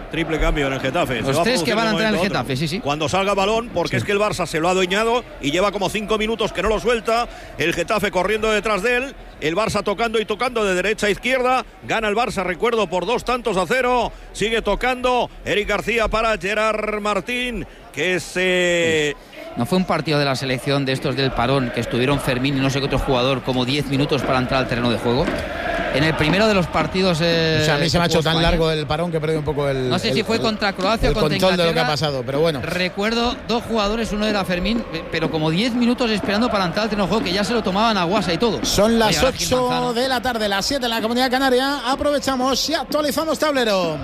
Triple cambio en el Getafe. Los tres que van a entrar en el Getafe, sí, sí. Cuando salga balón, porque sí. es que el Barça se lo ha adueñado y lleva como cinco minutos que no lo suelta. El Getafe corriendo detrás de él. El Barça tocando y tocando de derecha a izquierda. Gana el Barça, recuerdo, por dos tantos a cero. Sigue tocando Eric García para Gerard Martín, que se... No fue un partido de la selección de estos del parón, que estuvieron Fermín y no sé qué otro jugador como diez minutos para entrar al terreno de juego. En el primero de los partidos... Eh, o sea, a mí se me ha hecho tan España. largo el parón que he perdido un poco el... No sé el, si fue el, contra Croacia o contra Inglaterra. El control Inglaterra. de lo que ha pasado, pero bueno. Recuerdo dos jugadores, uno era Fermín, pero como diez minutos esperando para entrar al terreno de juego, que ya se lo tomaban a guasa y todo. Son las ocho de la tarde, las siete en la Comunidad Canaria. Aprovechamos y actualizamos tablero.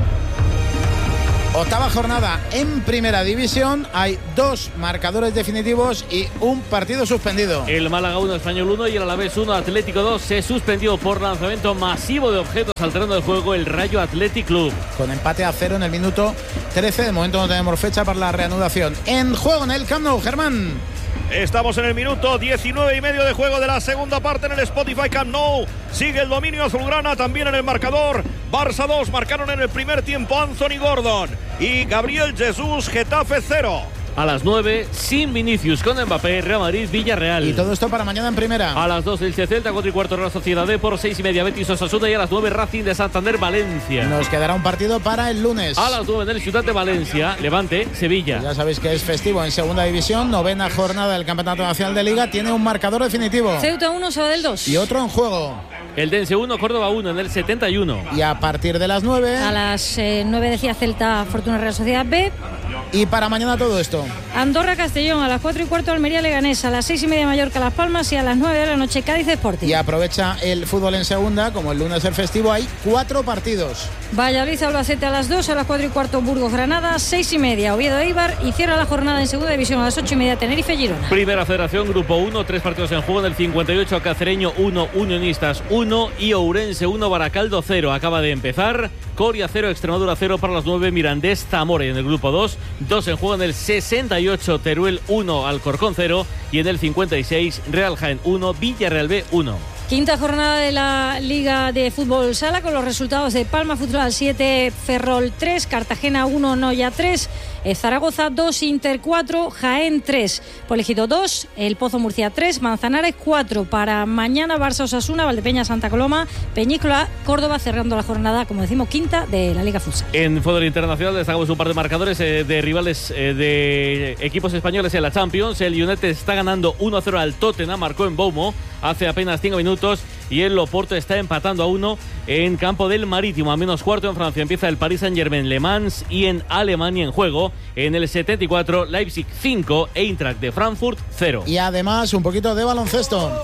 Octava jornada en Primera División. Hay dos marcadores definitivos y un partido suspendido. El Málaga uno, Español uno y el Alavés uno, Atlético dos. Se suspendió por lanzamiento masivo de objetos al terreno del juego el Rayo Athletic Club. Con empate a cero en el minuto trece. De momento no tenemos fecha para la reanudación. En juego en el Camp Nou, Germán. Estamos en el minuto diecinueve y medio de juego de la segunda parte en el Spotify Camp Nou. Sigue el dominio azulgrana también en el marcador. Barça dos, marcaron en el primer tiempo Anthony Gordon y Gabriel Jesús. Getafe cero. A las nueve, sin Vinicius, con Mbappé, Real Madrid, Villarreal. Y todo esto para mañana en Primera. A las dos, el Celta, cuatro y cuarto, Real Sociedad D, por seis y media, Betis Osasuna, y a las nueve, Racing de Santander, Valencia. Nos quedará un partido para el lunes. A las nueve, en el Ciudad de Valencia, Levante, Sevilla. Ya sabéis que es festivo en Segunda División, novena jornada del Campeonato Nacional de Liga, tiene un marcador definitivo. Ceuta uno, Sabadell dos. Y otro en juego. El Dense uno, Córdoba uno, en el setenta y uno. Y a partir de las nueve... A las eh, nueve decía Celta, Fortuna Real Sociedad B. Y para mañana todo esto. Andorra Castellón, a las cuatro y cuarto Almería Leganés, a las seis y media Mallorca Las Palmas y a las nueve de la noche Cádiz Sporting. Y aprovecha el fútbol en segunda, como el lunes es festivo, hay cuatro partidos. Valladolid Albacete a las dos, a las cuatro y cuarto Burgos Granada, seis y media Oviedo Eibar y cierra la jornada en segunda división a las ocho y media Tenerife Girona. Primera Federación, Grupo uno, tres partidos en juego. En el cincuenta y ocho Cacereño uno, Unionistas uno y Ourense uno, Baracaldo cero. Acaba de empezar. Coria cero, Extremadura cero para las nueve, Mirandés Zamora. En el grupo dos, dos en juego. En el sesenta y ocho Teruel uno, Alcorcón cero y en el cincuenta y seis Real Jaén uno, Villarreal B uno. Quinta jornada de la Liga de Fútbol Sala con los resultados de Palma Futsal siete, Ferrol tres, Cartagena uno, Noya tres, Zaragoza dos, Inter cuatro, Jaén tres, Polegido dos, El Pozo Murcia tres, Manzanares cuatro. Para mañana Barça Osasuna, Valdepeña Santa Coloma, Peñícola Córdoba, cerrando la jornada, como decimos, quinta de la Liga Futsal. En fútbol internacional destacamos un par de marcadores eh, de rivales eh, de equipos españoles en la Champions. El United está ganando uno a cero al Tottenham, marcó en Boumo hace apenas cinco minutos. Y el Oporto está empatando a uno en campo del Marítimo. A menos cuarto en Francia empieza el Paris Saint-Germain Le Mans y en Alemania en juego en el setenta y cuatro Leipzig cinco, Eintracht de Frankfurt cero. Y además un poquito de baloncesto.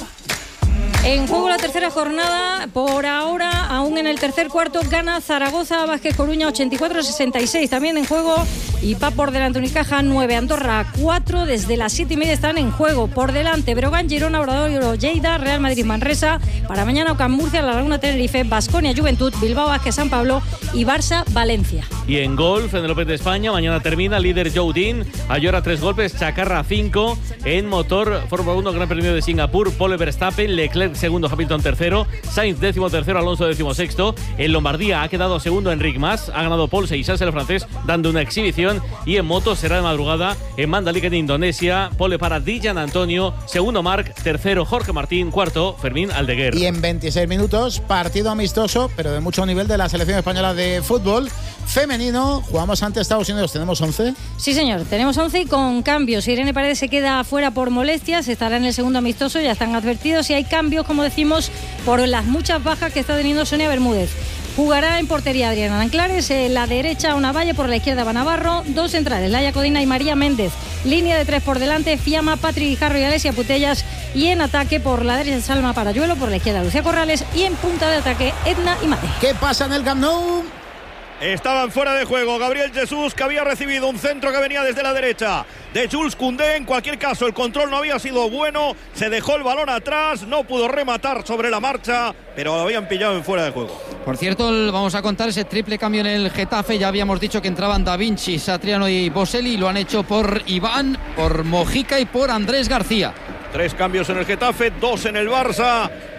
En juego la tercera jornada, por ahora, aún en el tercer cuarto, gana Zaragoza, Vázquez Coruña ochenta y cuatro a sesenta y seis. También en juego, y pa por delante Unicaja nueve, Andorra cuatro, desde las siete y media están en juego. Por delante, Breogán, Girona, Obradoiro, Lleida, Real Madrid, Manresa. Para mañana, Ocam Murcia, La Laguna, Tenerife, Baskonia, Juventud, Bilbao, Vázquez, San Pablo y Barça, Valencia. Y en golf, en el Open de España, mañana termina, líder Joe Dean, Ayora tres golpes, Chacarra cinco. En motor, Fórmula uno, Gran Premio de Singapur, Pole Verstappen, Leclerc segundo, Hamilton tercero, Sainz décimo tercero, Alonso décimo sexto. En Lombardía ha quedado segundo Enric Mas, ha ganado Paul Seixas, el francés, dando una exhibición. Y en moto será de madrugada en Mandalika, en Indonesia, pole para Dijan Antonio, segundo Marc, tercero Jorge Martín, cuarto Fermín Aldeguer. Y en veintiséis minutos, partido amistoso, pero de mucho nivel, de la selección española de fútbol femenino. Jugamos ante Estados Unidos, ¿tenemos once? Sí, señor, tenemos once y con cambios. Irene Paredes se queda fuera por molestias, estará en el segundo amistoso, ya están advertidos, y hay cambios, como decimos, por las muchas bajas que está teniendo Sonia Bermúdez. Jugará en portería Adriana Anclares, en la derecha Una Valle, por la izquierda Van Navarro, dos centrales, Laia Codina y María Méndez. Línea de tres por delante, Fiamma, Patri Guijarro y Alesia Putellas. Y en ataque por la derecha Salma Parayuelo, por la izquierda Lucía Corrales y en punta de ataque Edna y Mate. ¿Qué pasa en el Camp Nou? Estaban fuera de juego Gabriel Jesús, que había recibido un centro que venía desde la derecha de Jules Koundé. En cualquier caso, el control no había sido bueno, se dejó el balón atrás, no pudo rematar sobre la marcha, pero lo habían pillado en fuera de juego. Por cierto, vamos a contar ese triple cambio en el Getafe. Ya habíamos dicho que entraban Da Vinci, Satriano y Boselli, lo han hecho por Iván, por Mojica y por Andrés García. Tres cambios en el Getafe, dos en el Barça.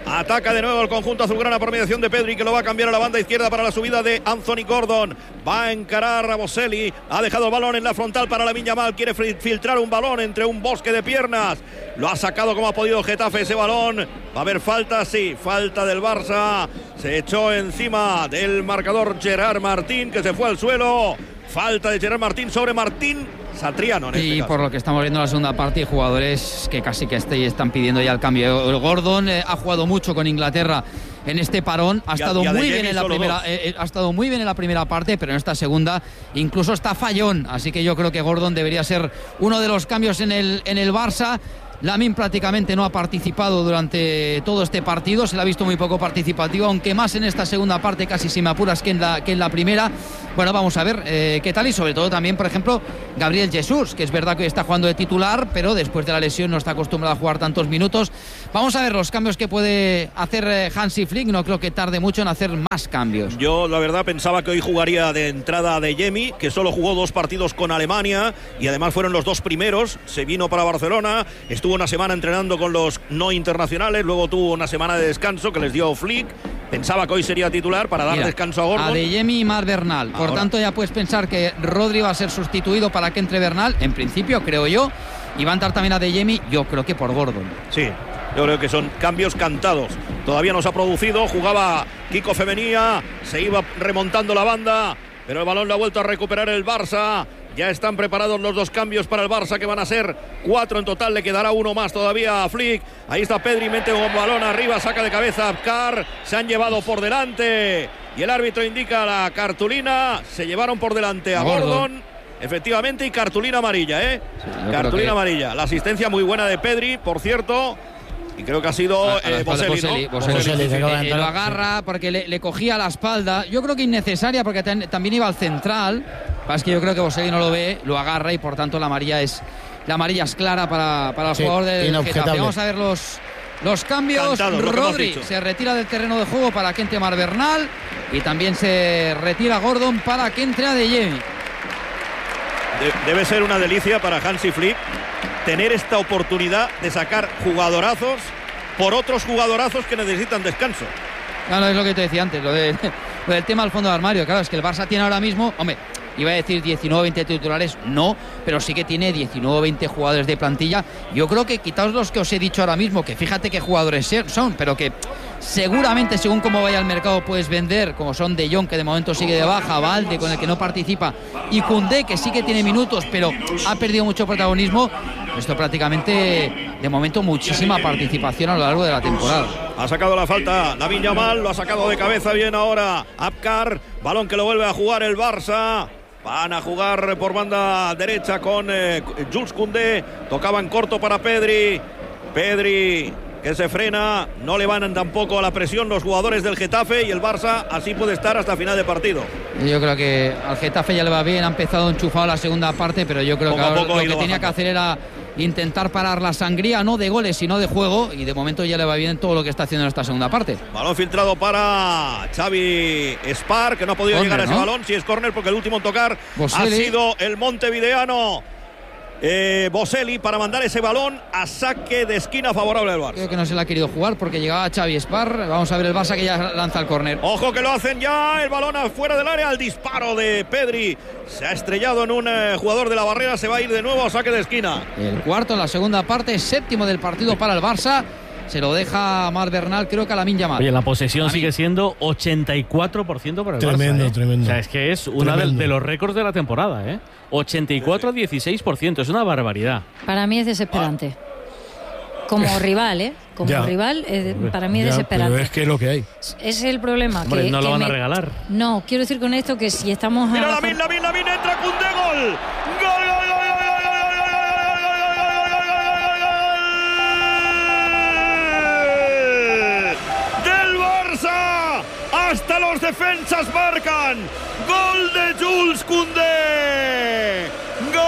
Ataca de nuevo el conjunto azulgrana por mediación de Pedri, que lo va a cambiar a la banda izquierda para la subida de Anthony Gordon. Va a encarar a Boselli. Ha dejado el balón en la frontal para Lamine Yamal. Quiere filtrar un balón entre un bosque de piernas. Lo ha sacado como ha podido Getafe ese balón. Va a haber falta, sí, falta del Barça. Se echó encima del marcador Gerard Martín, que se fue al suelo. Falta de Gerard Martín sobre Martín Satriano. En y este por lo que estamos viendo en la segunda parte, hay jugadores que casi que este, están pidiendo ya el cambio. El Gordon eh, ha jugado mucho con Inglaterra en este parón, ha estado y a, y a muy bien en la primera eh, ha estado muy bien en la primera parte, pero en esta segunda incluso está fallón, así que yo creo que Gordon debería ser uno de los cambios en el en el Barça. Lamine prácticamente no ha participado durante todo este partido, se le ha visto muy poco participativo, aunque más en esta segunda parte, casi si me apuras, que en la, que en la primera. Bueno, vamos a ver eh, qué tal, y sobre todo también, por ejemplo, Gabriel Jesús, que es verdad que está jugando de titular, pero después de la lesión no está acostumbrado a jugar tantos minutos. Vamos a ver los cambios que puede hacer eh, Hansi Flick, no creo que tarde mucho en hacer más cambios. Yo la verdad pensaba que hoy jugaría de entrada Adeyemi, que solo jugó dos partidos con Alemania y además fueron los dos primeros, se vino para Barcelona, estuvo una semana entrenando con los no internacionales, luego tuvo una semana de descanso que les dio Flick. Pensaba que hoy sería titular para dar Mira, descanso a Gordon. Adeyemi y Marc Bernal. Por Ahora. tanto, ya puedes pensar que Rodri va a ser sustituido para que entre Bernal. En principio, creo yo. Y va a entrar también Adeyemi, yo creo que por Gordon. Sí, yo creo que son cambios cantados. Todavía no se ha producido. Jugaba Kiko Femenía. Se iba remontando la banda. Pero el balón lo ha vuelto a recuperar el Barça. Ya están preparados los dos cambios para el Barça, que van a ser cuatro en total. Le quedará uno más todavía a Flick. Ahí está Pedri, mete un balón arriba, saca de cabeza a Abkar. Se han llevado por delante. Y el árbitro indica la cartulina. Se llevaron por delante a Gordon. Gordon. Efectivamente, y cartulina amarilla, ¿eh? Sí, cartulina que... amarilla. La asistencia muy buena de Pedri, por cierto. Y creo que ha sido a, a eh, Boselli, ¿no? Boselli, Boselli, Boselli, Boselli. Eh, lo agarra porque le, le cogía la espalda. Yo creo que innecesaria porque ten, también iba al central. Es que yo creo que Boselli no lo ve, lo agarra y por tanto la amarilla es la amarilla es clara para, para el sí, jugador del Getafe. Vamos a ver los, los cambios. Cantado, Rodri se retira del terreno de juego para que entre Marc Bernal y también se retira Gordon para que entre Adeyemi. Debe ser una delicia para Hansi Flick tener esta oportunidad de sacar jugadorazos por otros jugadorazos que necesitan descanso. Claro, es lo que te decía antes, lo, de, lo del tema del fondo de armario. Claro, es que el Barça tiene ahora mismo, hombre, iba a decir diecinueve o veinte titulares, no, pero sí que tiene diecinueve o veinte jugadores de plantilla. Yo creo que quitaos los que os he dicho ahora mismo, que fíjate qué jugadores son, pero que seguramente según cómo vaya el mercado puedes vender, como son De Jong, que de momento sigue de baja, Valde, con el que no participa, y Koundé, que sí que tiene minutos, pero ha perdido mucho protagonismo. Esto prácticamente, de momento, muchísima participación a lo largo de la temporada. Ha sacado la falta Lamine Yamal, lo ha sacado de cabeza bien ahora Abkar, balón que lo vuelve a jugar el Barça. Van a jugar por banda derecha con eh, Jules Koundé. Tocaba en corto para Pedri. Pedri que se frena. No le van tampoco a la presión los jugadores del Getafe y el Barça así puede estar hasta final de partido. Yo creo que al Getafe ya le va bien. Ha empezado enchufado la segunda parte, pero yo creo poco que ahora lo que tenía bajando. que hacer era intentar parar la sangría, no de goles sino de juego, y de momento ya le va bien todo lo que está haciendo en esta segunda parte. Balón filtrado para Xavi Spar, que no ha podido corner, llegar a ese ¿no? balón. Si sí es córner, porque el último en tocar Boselli. ha sido el montevideano eh, Boselli, para mandar ese balón a saque de esquina favorable al Barça. Creo que no se la ha querido jugar porque llegaba Xavi Spar. Vamos a ver el Barça, que ya lanza el córner. Ojo que lo hacen ya, el balón afuera del área, el disparo de Pedri se ha estrellado en un eh, jugador de la barrera. Se va a ir de nuevo a saque de esquina. El cuarto en la segunda parte, séptimo del partido para el Barça. Se lo deja Marc Bernal, creo que a Lamine Yamal. Oye, la posesión sigue siendo ochenta y cuatro por ciento para el tremendo, Barça. ¿eh? Tremendo, O sea, es que es uno de, de los récords de la temporada, ¿eh? ochenta y cuatro a dieciséis por ciento, es una barbaridad. Para mí es desesperante. Como rival, ¿eh? Como ya. rival, eh, para mí es ya, desesperante. Pero es que es lo que hay. Es el problema. Hombre, que, no lo que van me... a regalar. No, quiero decir con esto que si estamos... Mira, a... Lamine, Lamine, Lamine, entra Koundé, gol. Gol, gol, gol, gol. Hasta los defensas marcan. Gol de Jules Koundé. Gol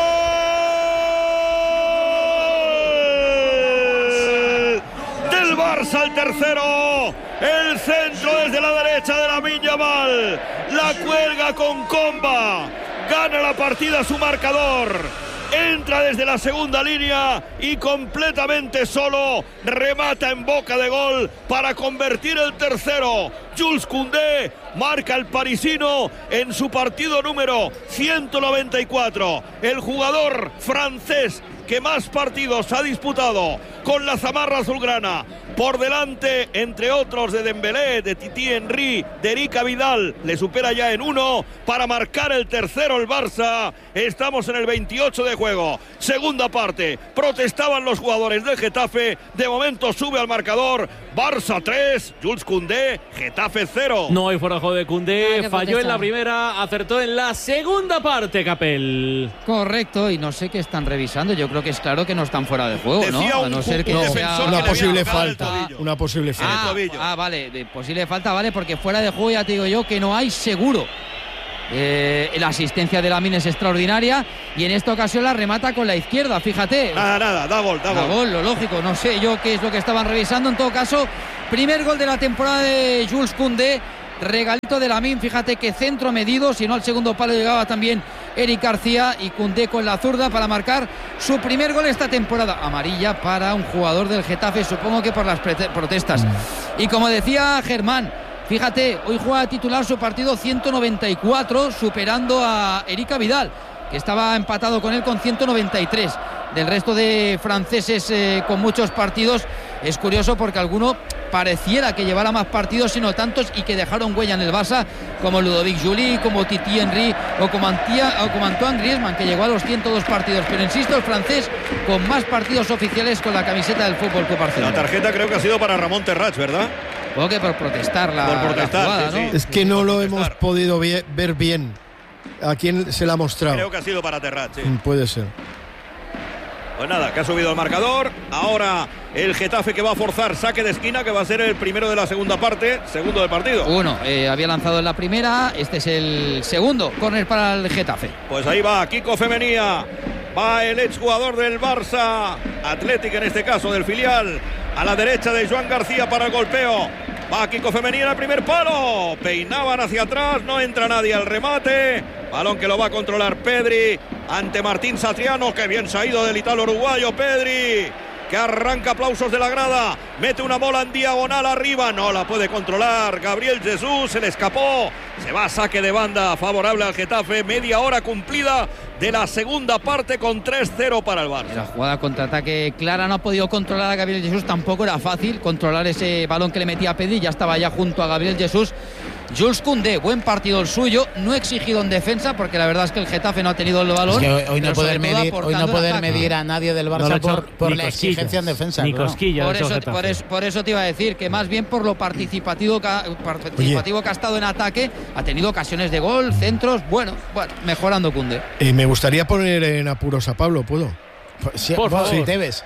del Barça, el tercero. El centro desde la derecha de Lamine Yamal. La cuelga con comba. Gana la partida su marcador. entra desde la segunda línea y completamente solo remata en boca de gol para convertir el tercero. Jules Koundé marca el parisino en su partido número ciento noventa y cuatro. El jugador francés que más partidos ha disputado con la zamarra azulgrana, por delante, entre otros, de Dembélé, de Titi Henry, de Erika Vidal, le supera ya en uno para marcar el tercero el Barça. Estamos en el veintiocho de juego, segunda parte, protestaban los jugadores del Getafe, de momento sube al marcador, Barça tres, Jules Koundé, Getafe cero. No hay fuera de juego de Koundé, falló en la primera, acertó en la segunda parte, Capel. Correcto, y no sé qué están revisando, yo creo que es claro que no están fuera de juego, Decía ¿no? Un, A no ser que no, sea una posible falta, una posible falta. Ah, ah, vale, de posible falta, vale, porque fuera de juego ya te digo yo que no hay seguro. Eh, la asistencia de Lamine es extraordinaria y en esta ocasión la remata con la izquierda, fíjate. Nada, nada, da gol, da, da gol. gol. Lo lógico, no sé yo qué es lo que estaban revisando. En todo caso, primer gol de la temporada de Jules Koundé, regalito de Lamine, fíjate que centro medido, si no al segundo palo llegaba también Eric García, y Koundé con la zurda para marcar su primer gol esta temporada. Amarilla para un jugador del Getafe, supongo que por las protestas. Y como decía Germán, fíjate, hoy juega titular su partido ciento noventa y cuatro, superando a Erika Vidal, que estaba empatado con él con ciento noventa y tres. Del resto de franceses eh, con muchos partidos, es curioso porque alguno pareciera que llevara más partidos, sino tantos, y que dejaron huella en el Barça, como Ludovic Joly, como Titi Henry o como, Antia, o como Antoine Griezmann, que llegó a los ciento dos partidos. Pero insisto, el francés con más partidos oficiales con la camiseta del Fútbol Club Barcelona. La tarjeta creo que ha sido para Ramón Terrats, ¿verdad? Supongo que por protestar la, por protestar, la jugada, sí, ¿no? sí. Es que no lo hemos podido ver bien. ¿A quién se la ha mostrado? Creo que ha sido para Terrats, sí. Puede ser. Pues nada, que ha subido el marcador. Ahora el Getafe, que va a forzar saque de esquina, que va a ser el primero de la segunda parte, segundo del partido. Uno, eh, había lanzado en la primera, este es el segundo, córner para el Getafe. Pues ahí va Kiko Femenía, va el exjugador del Barça, Athletic en este caso, del filial, a la derecha de Joan García para el golpeo. Va Kiko Femenía en el primer palo, peinaban hacia atrás, no entra nadie al remate. Balón que lo va a controlar Pedri ante Martín Satriano, que bien se ha ido del italo uruguayo Pedri, que arranca, aplausos de la grada, mete una bola en diagonal arriba, no la puede controlar Gabriel Jesús, se le escapó, se va a saque de banda favorable al Getafe. Media hora cumplida de la segunda parte con tres cero para el Barça. La jugada contraataque clara, no ha podido controlar a Gabriel Jesús, tampoco era fácil controlar ese balón que le metía a Pedri, ya estaba ya junto a Gabriel Jesús. Jules Koundé, buen partido el suyo, no exigido en defensa, porque la verdad es que el Getafe no ha tenido el valor. Es que hoy, hoy no poder, medir, hoy no poder medir a nadie del Barça no por, por la exigencia en defensa. Ni claro. cosquillas. Por eso, por, eso, por eso te iba a decir que más bien por lo participativo que ha, participativo que ha estado en ataque, ha tenido ocasiones de gol, centros, bueno, bueno mejorando Koundé. Y me gustaría poner en apuros a Pablo, ¿puedo? Sí, por favor. Si te ves.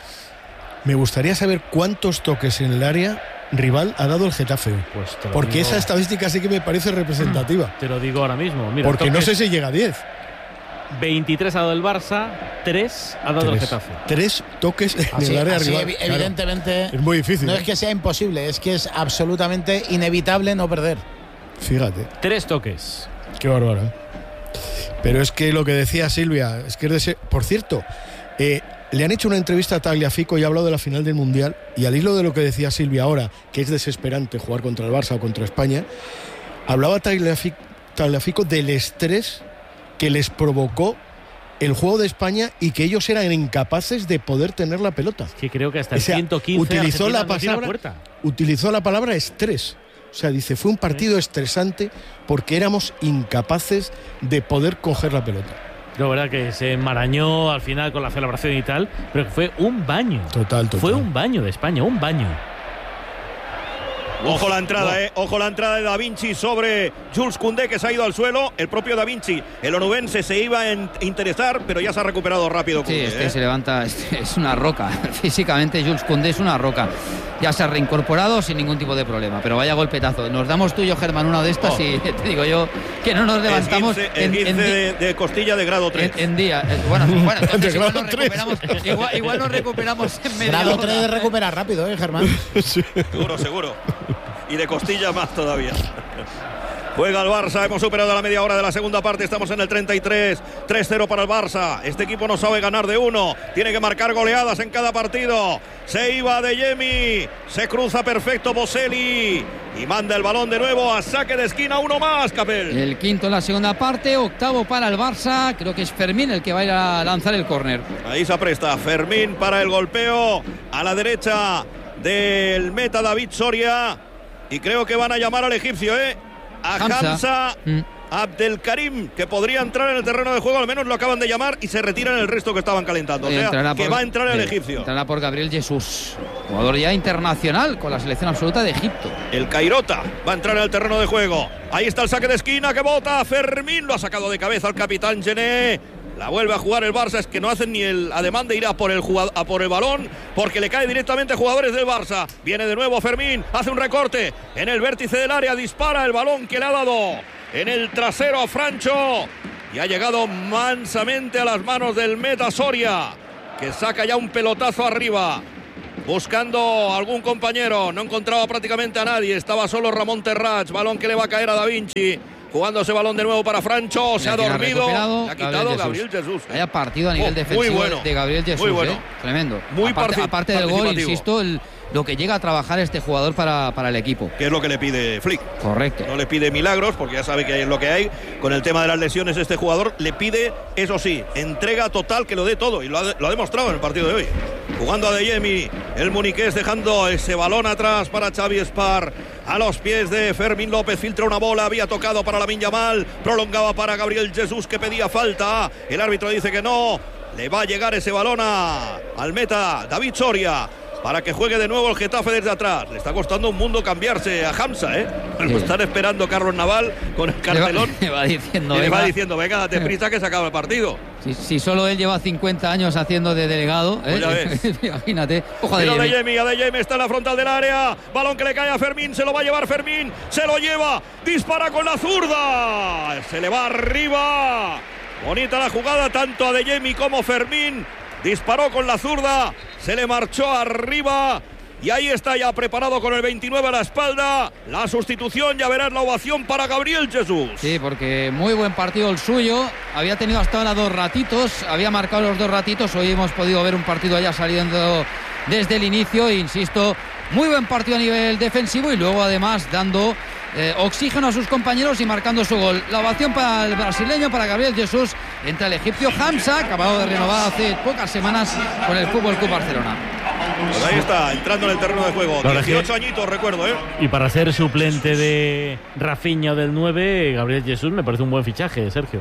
Me gustaría saber cuántos toques en el área rival ha dado el Getafe, pues porque digo. Esa estadística sí que me parece representativa. Te lo digo ahora mismo. Mira, porque toques, no sé si llega a diez. veintitrés ha dado el Barça, tres ha dado tres, el Getafe. Tres toques en así, el área así rival. Ev evidentemente claro, es muy difícil. No ¿eh? es que sea imposible, es que es absolutamente inevitable no perder. Fíjate. Tres toques. Qué bárbaro. ¿eh? Pero es que lo que decía Silvia, es que es de ser... Por cierto, eh, le han hecho una entrevista a Tagliafico y ha hablado de la final del Mundial, y al hilo de lo que decía Silvia ahora, que es desesperante jugar contra el Barça o contra España, hablaba Tagliafico, Tagliafico del estrés que les provocó el juego de España y que ellos eran incapaces de poder tener la pelota. Que creo que hasta el o sea, ciento quince utilizó la, no palabra, puerta. utilizó la palabra estrés. O sea, dice, fue un partido estresante porque éramos incapaces de poder coger la pelota. La verdad que se enmarañó al final con la celebración y tal, pero fue un baño. Total, total. Fue un baño de España, un baño. Ojo la entrada, eh. Ojo la entrada de Da Vinci sobre Jules Koundé, que se ha ido al suelo. El propio Da Vinci, el onubense, se iba a interesar, pero ya se ha recuperado rápido Koundé. Sí, este eh. se levanta, este es una roca. Físicamente Jules Koundé es una roca. Ya se ha reincorporado sin ningún tipo de problema. Pero vaya golpetazo. Nos damos tú y yo, Germán, una de estas, oh. y te digo yo que no nos levantamos. El en, en de, de costilla de grado tres. En, en día. Bueno, bueno, entonces igual nos, recuperamos, igual, igual nos recuperamos en media grado hora. tres de recuperar rápido, ¿eh, Germán? Sí. Seguro, seguro. Y de costilla más todavía. Juega el Barça, hemos superado la media hora de la segunda parte, estamos en el treinta y tres, tres cero para el Barça. Este equipo no sabe ganar de uno, tiene que marcar goleadas en cada partido. Se iba Adeyemi, se cruza perfecto Boselli y manda el balón de nuevo a saque de esquina, uno más, Capel. El quinto en la segunda parte, octavo para el Barça, creo que es Fermín el que va a ir a lanzar el córner. Ahí se apresta Fermín para el golpeo a la derecha del meta David Soria y creo que van a llamar al egipcio, ¿eh? A Hamza, Hamza mm. Abdelkarim, que podría entrar en el terreno de juego, al menos lo acaban de llamar y se retiran el resto que estaban calentando. O sea, que por, va a entrar el egipcio. Entrará por Gabriel Jesús, jugador ya internacional con la selección absoluta de Egipto. El Cairota va a entrar en el terreno de juego. Ahí está el saque de esquina que bota Fermín, lo ha sacado de cabeza el capitán Gené. La vuelve a jugar el Barça, es que no hacen ni el ademán de ir a por el, jugador, a por el balón porque le cae directamente a jugadores del Barça. Viene de nuevo Fermín, hace un recorte en el vértice del área, dispara el balón que le ha dado en el trasero a Francho y ha llegado mansamente a las manos del meta Soria, que saca ya un pelotazo arriba buscando algún compañero, no encontraba prácticamente a nadie, estaba solo Ramón Terrats, balón que le va a caer a Da Vinci. Jugando ese balón de nuevo para Francho, se ha dormido, le ha quitado Gabriel Jesús. Vaya partido a nivel oh, defensivo bueno, de Gabriel Jesús, muy bueno. ¿eh? Tremendo. Muy aparte, aparte del gol, insisto, el, lo que llega a trabajar este jugador para, para el equipo. Que es lo que le pide Flick. Correcto. No le pide milagros, porque ya sabe que es lo que hay. Con el tema de las lesiones, este jugador le pide, eso sí, entrega total, que lo dé todo. Y lo ha, lo ha demostrado en el partido de hoy. Jugando a Adeyemi, el muniqués dejando ese balón atrás para Xavi Espar. A los pies de Fermín López, filtra una bola, había tocado para Lamine Yamal, prolongaba para Gabriel Jesús que pedía falta, el árbitro dice que no, le va a llegar ese balón a, al meta David Soria para que juegue de nuevo el Getafe desde atrás. Le está costando un mundo cambiarse a Hamza, ¿eh? Sí. Lo están esperando Carlos Naval con el cartelón. Le va, le va diciendo, y le venga. va diciendo, venga, date prisa que se acaba el partido. Si, si solo él lleva cincuenta años haciendo de delegado, ¿eh? Pues imagínate. Ojo de Adeyemi, Adeyemi está en la frontal del área. Balón que le cae a Fermín, se lo va a llevar Fermín, se lo lleva, dispara con la zurda, se le va arriba. Bonita la jugada, tanto Adeyemi como Fermín. Disparó con la zurda, se le marchó arriba y ahí está ya preparado con el veintinueve a la espalda. La sustitución, ya verás la ovación para Gabriel Jesús. Sí, porque muy buen partido el suyo. Había tenido hasta ahora dos ratitos, había marcado los dos ratitos. Hoy hemos podido ver un partido allá saliendo desde el inicio. E insisto, muy buen partido a nivel defensivo y luego además dando Eh, oxígeno a sus compañeros y marcando su gol. La ovación para el brasileño, para Gabriel Jesús. Entra el egipcio Hamza, acabado de renovar hace pocas semanas con el Fútbol Club Barcelona. Pues ahí está, entrando en el terreno de juego. dieciocho añitos, recuerdo, ¿eh? Y para ser suplente de Rafinha del nueve, Gabriel Jesús me parece un buen fichaje, Sergio.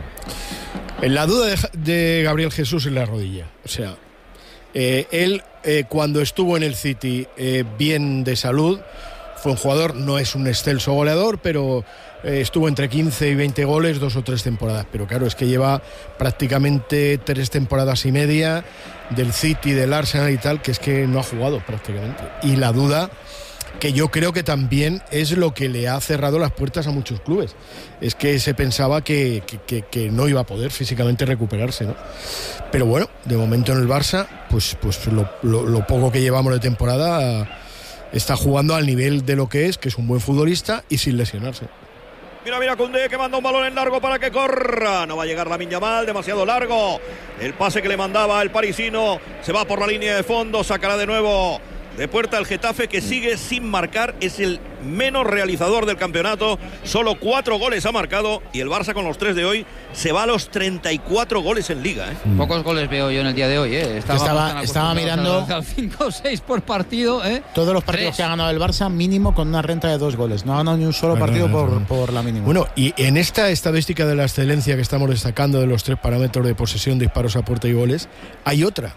La duda de, de Gabriel Jesús es la rodilla. O sea, eh, él eh, cuando estuvo en el City eh, bien de salud, fue un jugador, no es un excelso goleador, pero eh, estuvo entre quince y veinte goles dos o tres temporadas. Pero claro, es que lleva prácticamente tres temporadas y media del City, del Arsenal y tal, que es que no ha jugado prácticamente. Y la duda, que yo creo que también es lo que le ha cerrado las puertas a muchos clubes, es que se pensaba que, que, que, que no iba a poder físicamente recuperarse, ¿no? Pero bueno, de momento en el Barça, pues, pues lo, lo, lo poco que llevamos de temporada, está jugando al nivel de lo que es, que es un buen futbolista y sin lesionarse. Mira, mira, Koundé que manda un balón en largo para que corra. No va a llegar Lamine Yamal, demasiado largo. El pase que le mandaba el parisino se va por la línea de fondo, sacará de nuevo de puerta el Getafe, que sigue sin marcar, es el menos realizador del campeonato, solo cuatro goles ha marcado y el Barça con los tres de hoy se va a los treinta y cuatro goles en Liga, ¿eh? Mm. Pocos goles veo yo en el día de hoy, ¿eh? Estaba, estaba, estaba mirando cinco o seis por partido, ¿eh? Todos los partidos tres. Que ha ganado el Barça mínimo con una renta de dos goles, no ha ganado ni un solo bueno, partido no, no, no. Por, por la mínima. Bueno, y en esta estadística de la excelencia que estamos destacando de los tres parámetros de posesión, disparos a puerta y goles, hay otra.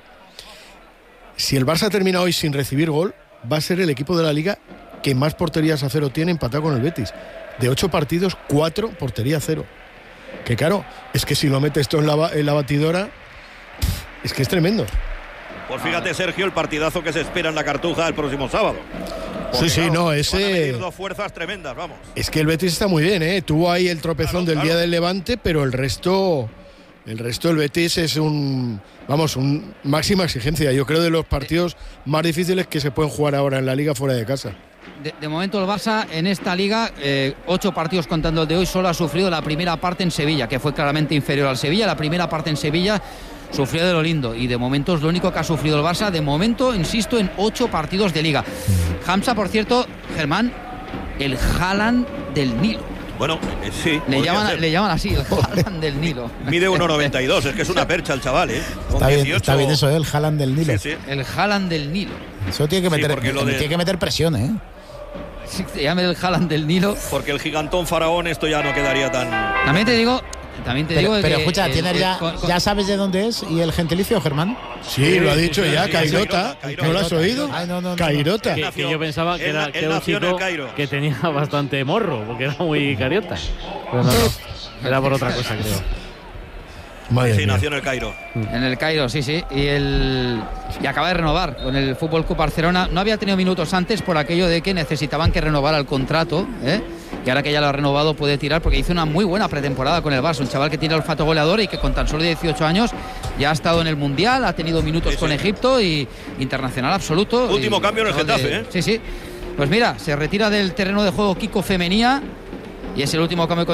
Si el Barça termina hoy sin recibir gol, va a ser el equipo de la Liga que más porterías a cero tiene, empatado con el Betis. De ocho partidos, cuatro portería a cero. Que claro, es que si lo metes esto en la, en la batidora, es que es tremendo. Pues fíjate, Sergio, el partidazo que se espera en la Cartuja el próximo sábado. Porque, sí, sí, claro, no, ese... van a medir dos fuerzas tremendas, vamos. Es que el Betis está muy bien, ¿eh? Tuvo ahí el tropezón claro, del claro. día del Levante, pero el resto... El resto del Betis es un, vamos, un máxima exigencia. Yo creo de los partidos más difíciles que se pueden jugar ahora en la Liga fuera de casa. de, de momento el Barça en esta liga, eh, ocho partidos contando el de hoy, solo ha sufrido la primera parte en Sevilla, que fue claramente inferior al Sevilla. La primera parte en Sevilla sufrió de lo lindo y de momento es lo único que ha sufrido el Barça, de momento, insisto, en ocho partidos de liga. Hamza, por cierto, Germán, el Haaland del Nilo. Bueno, eh, sí. Le llaman, le llaman así, el Haaland del Nilo. Mide uno noventa y dos, es que es una percha el chaval, ¿eh? Está bien, está bien eso, ¿eh? El Haaland del Nilo. Sí, sí. El Haaland del Nilo. Eso tiene que meter, sí, de... tiene que meter presión, ¿eh? Sí, se llama el Haaland del Nilo. Porque el gigantón faraón esto ya no quedaría tan... También te digo... También te pero, digo pero que escucha, el, ¿tienes el, ya, con, con... ya sabes de dónde es y el gentilicio, Germán? Sí, sí, lo ha dicho sí, ya, sí, Cairota. Cairota. ¿No lo has oído? Ay, no, no, no, Cairota. Que, que yo pensaba que era, él, que él era un chico que tenía bastante morro, porque era muy cariota. Pero no, no, era por otra cosa, creo. Madre sí, nació en el Cairo. En el Cairo, sí, sí. Y, el, y acaba de renovar con el Fútbol Club Barcelona. No había tenido minutos antes por aquello de que necesitaban que renovara el contrato, ¿eh? Y ahora que ya lo ha renovado puede tirar porque hizo una muy buena pretemporada con el Barça. Un chaval que tiene olfato goleador y que con tan solo dieciocho años ya ha estado en el Mundial, ha tenido minutos sí, con sí. Egipto y internacional absoluto. Último y, cambio en el Getafe, de, ¿eh? Sí, sí. Pues mira, se retira del terreno de juego Kiko Femenía y es el último cambio con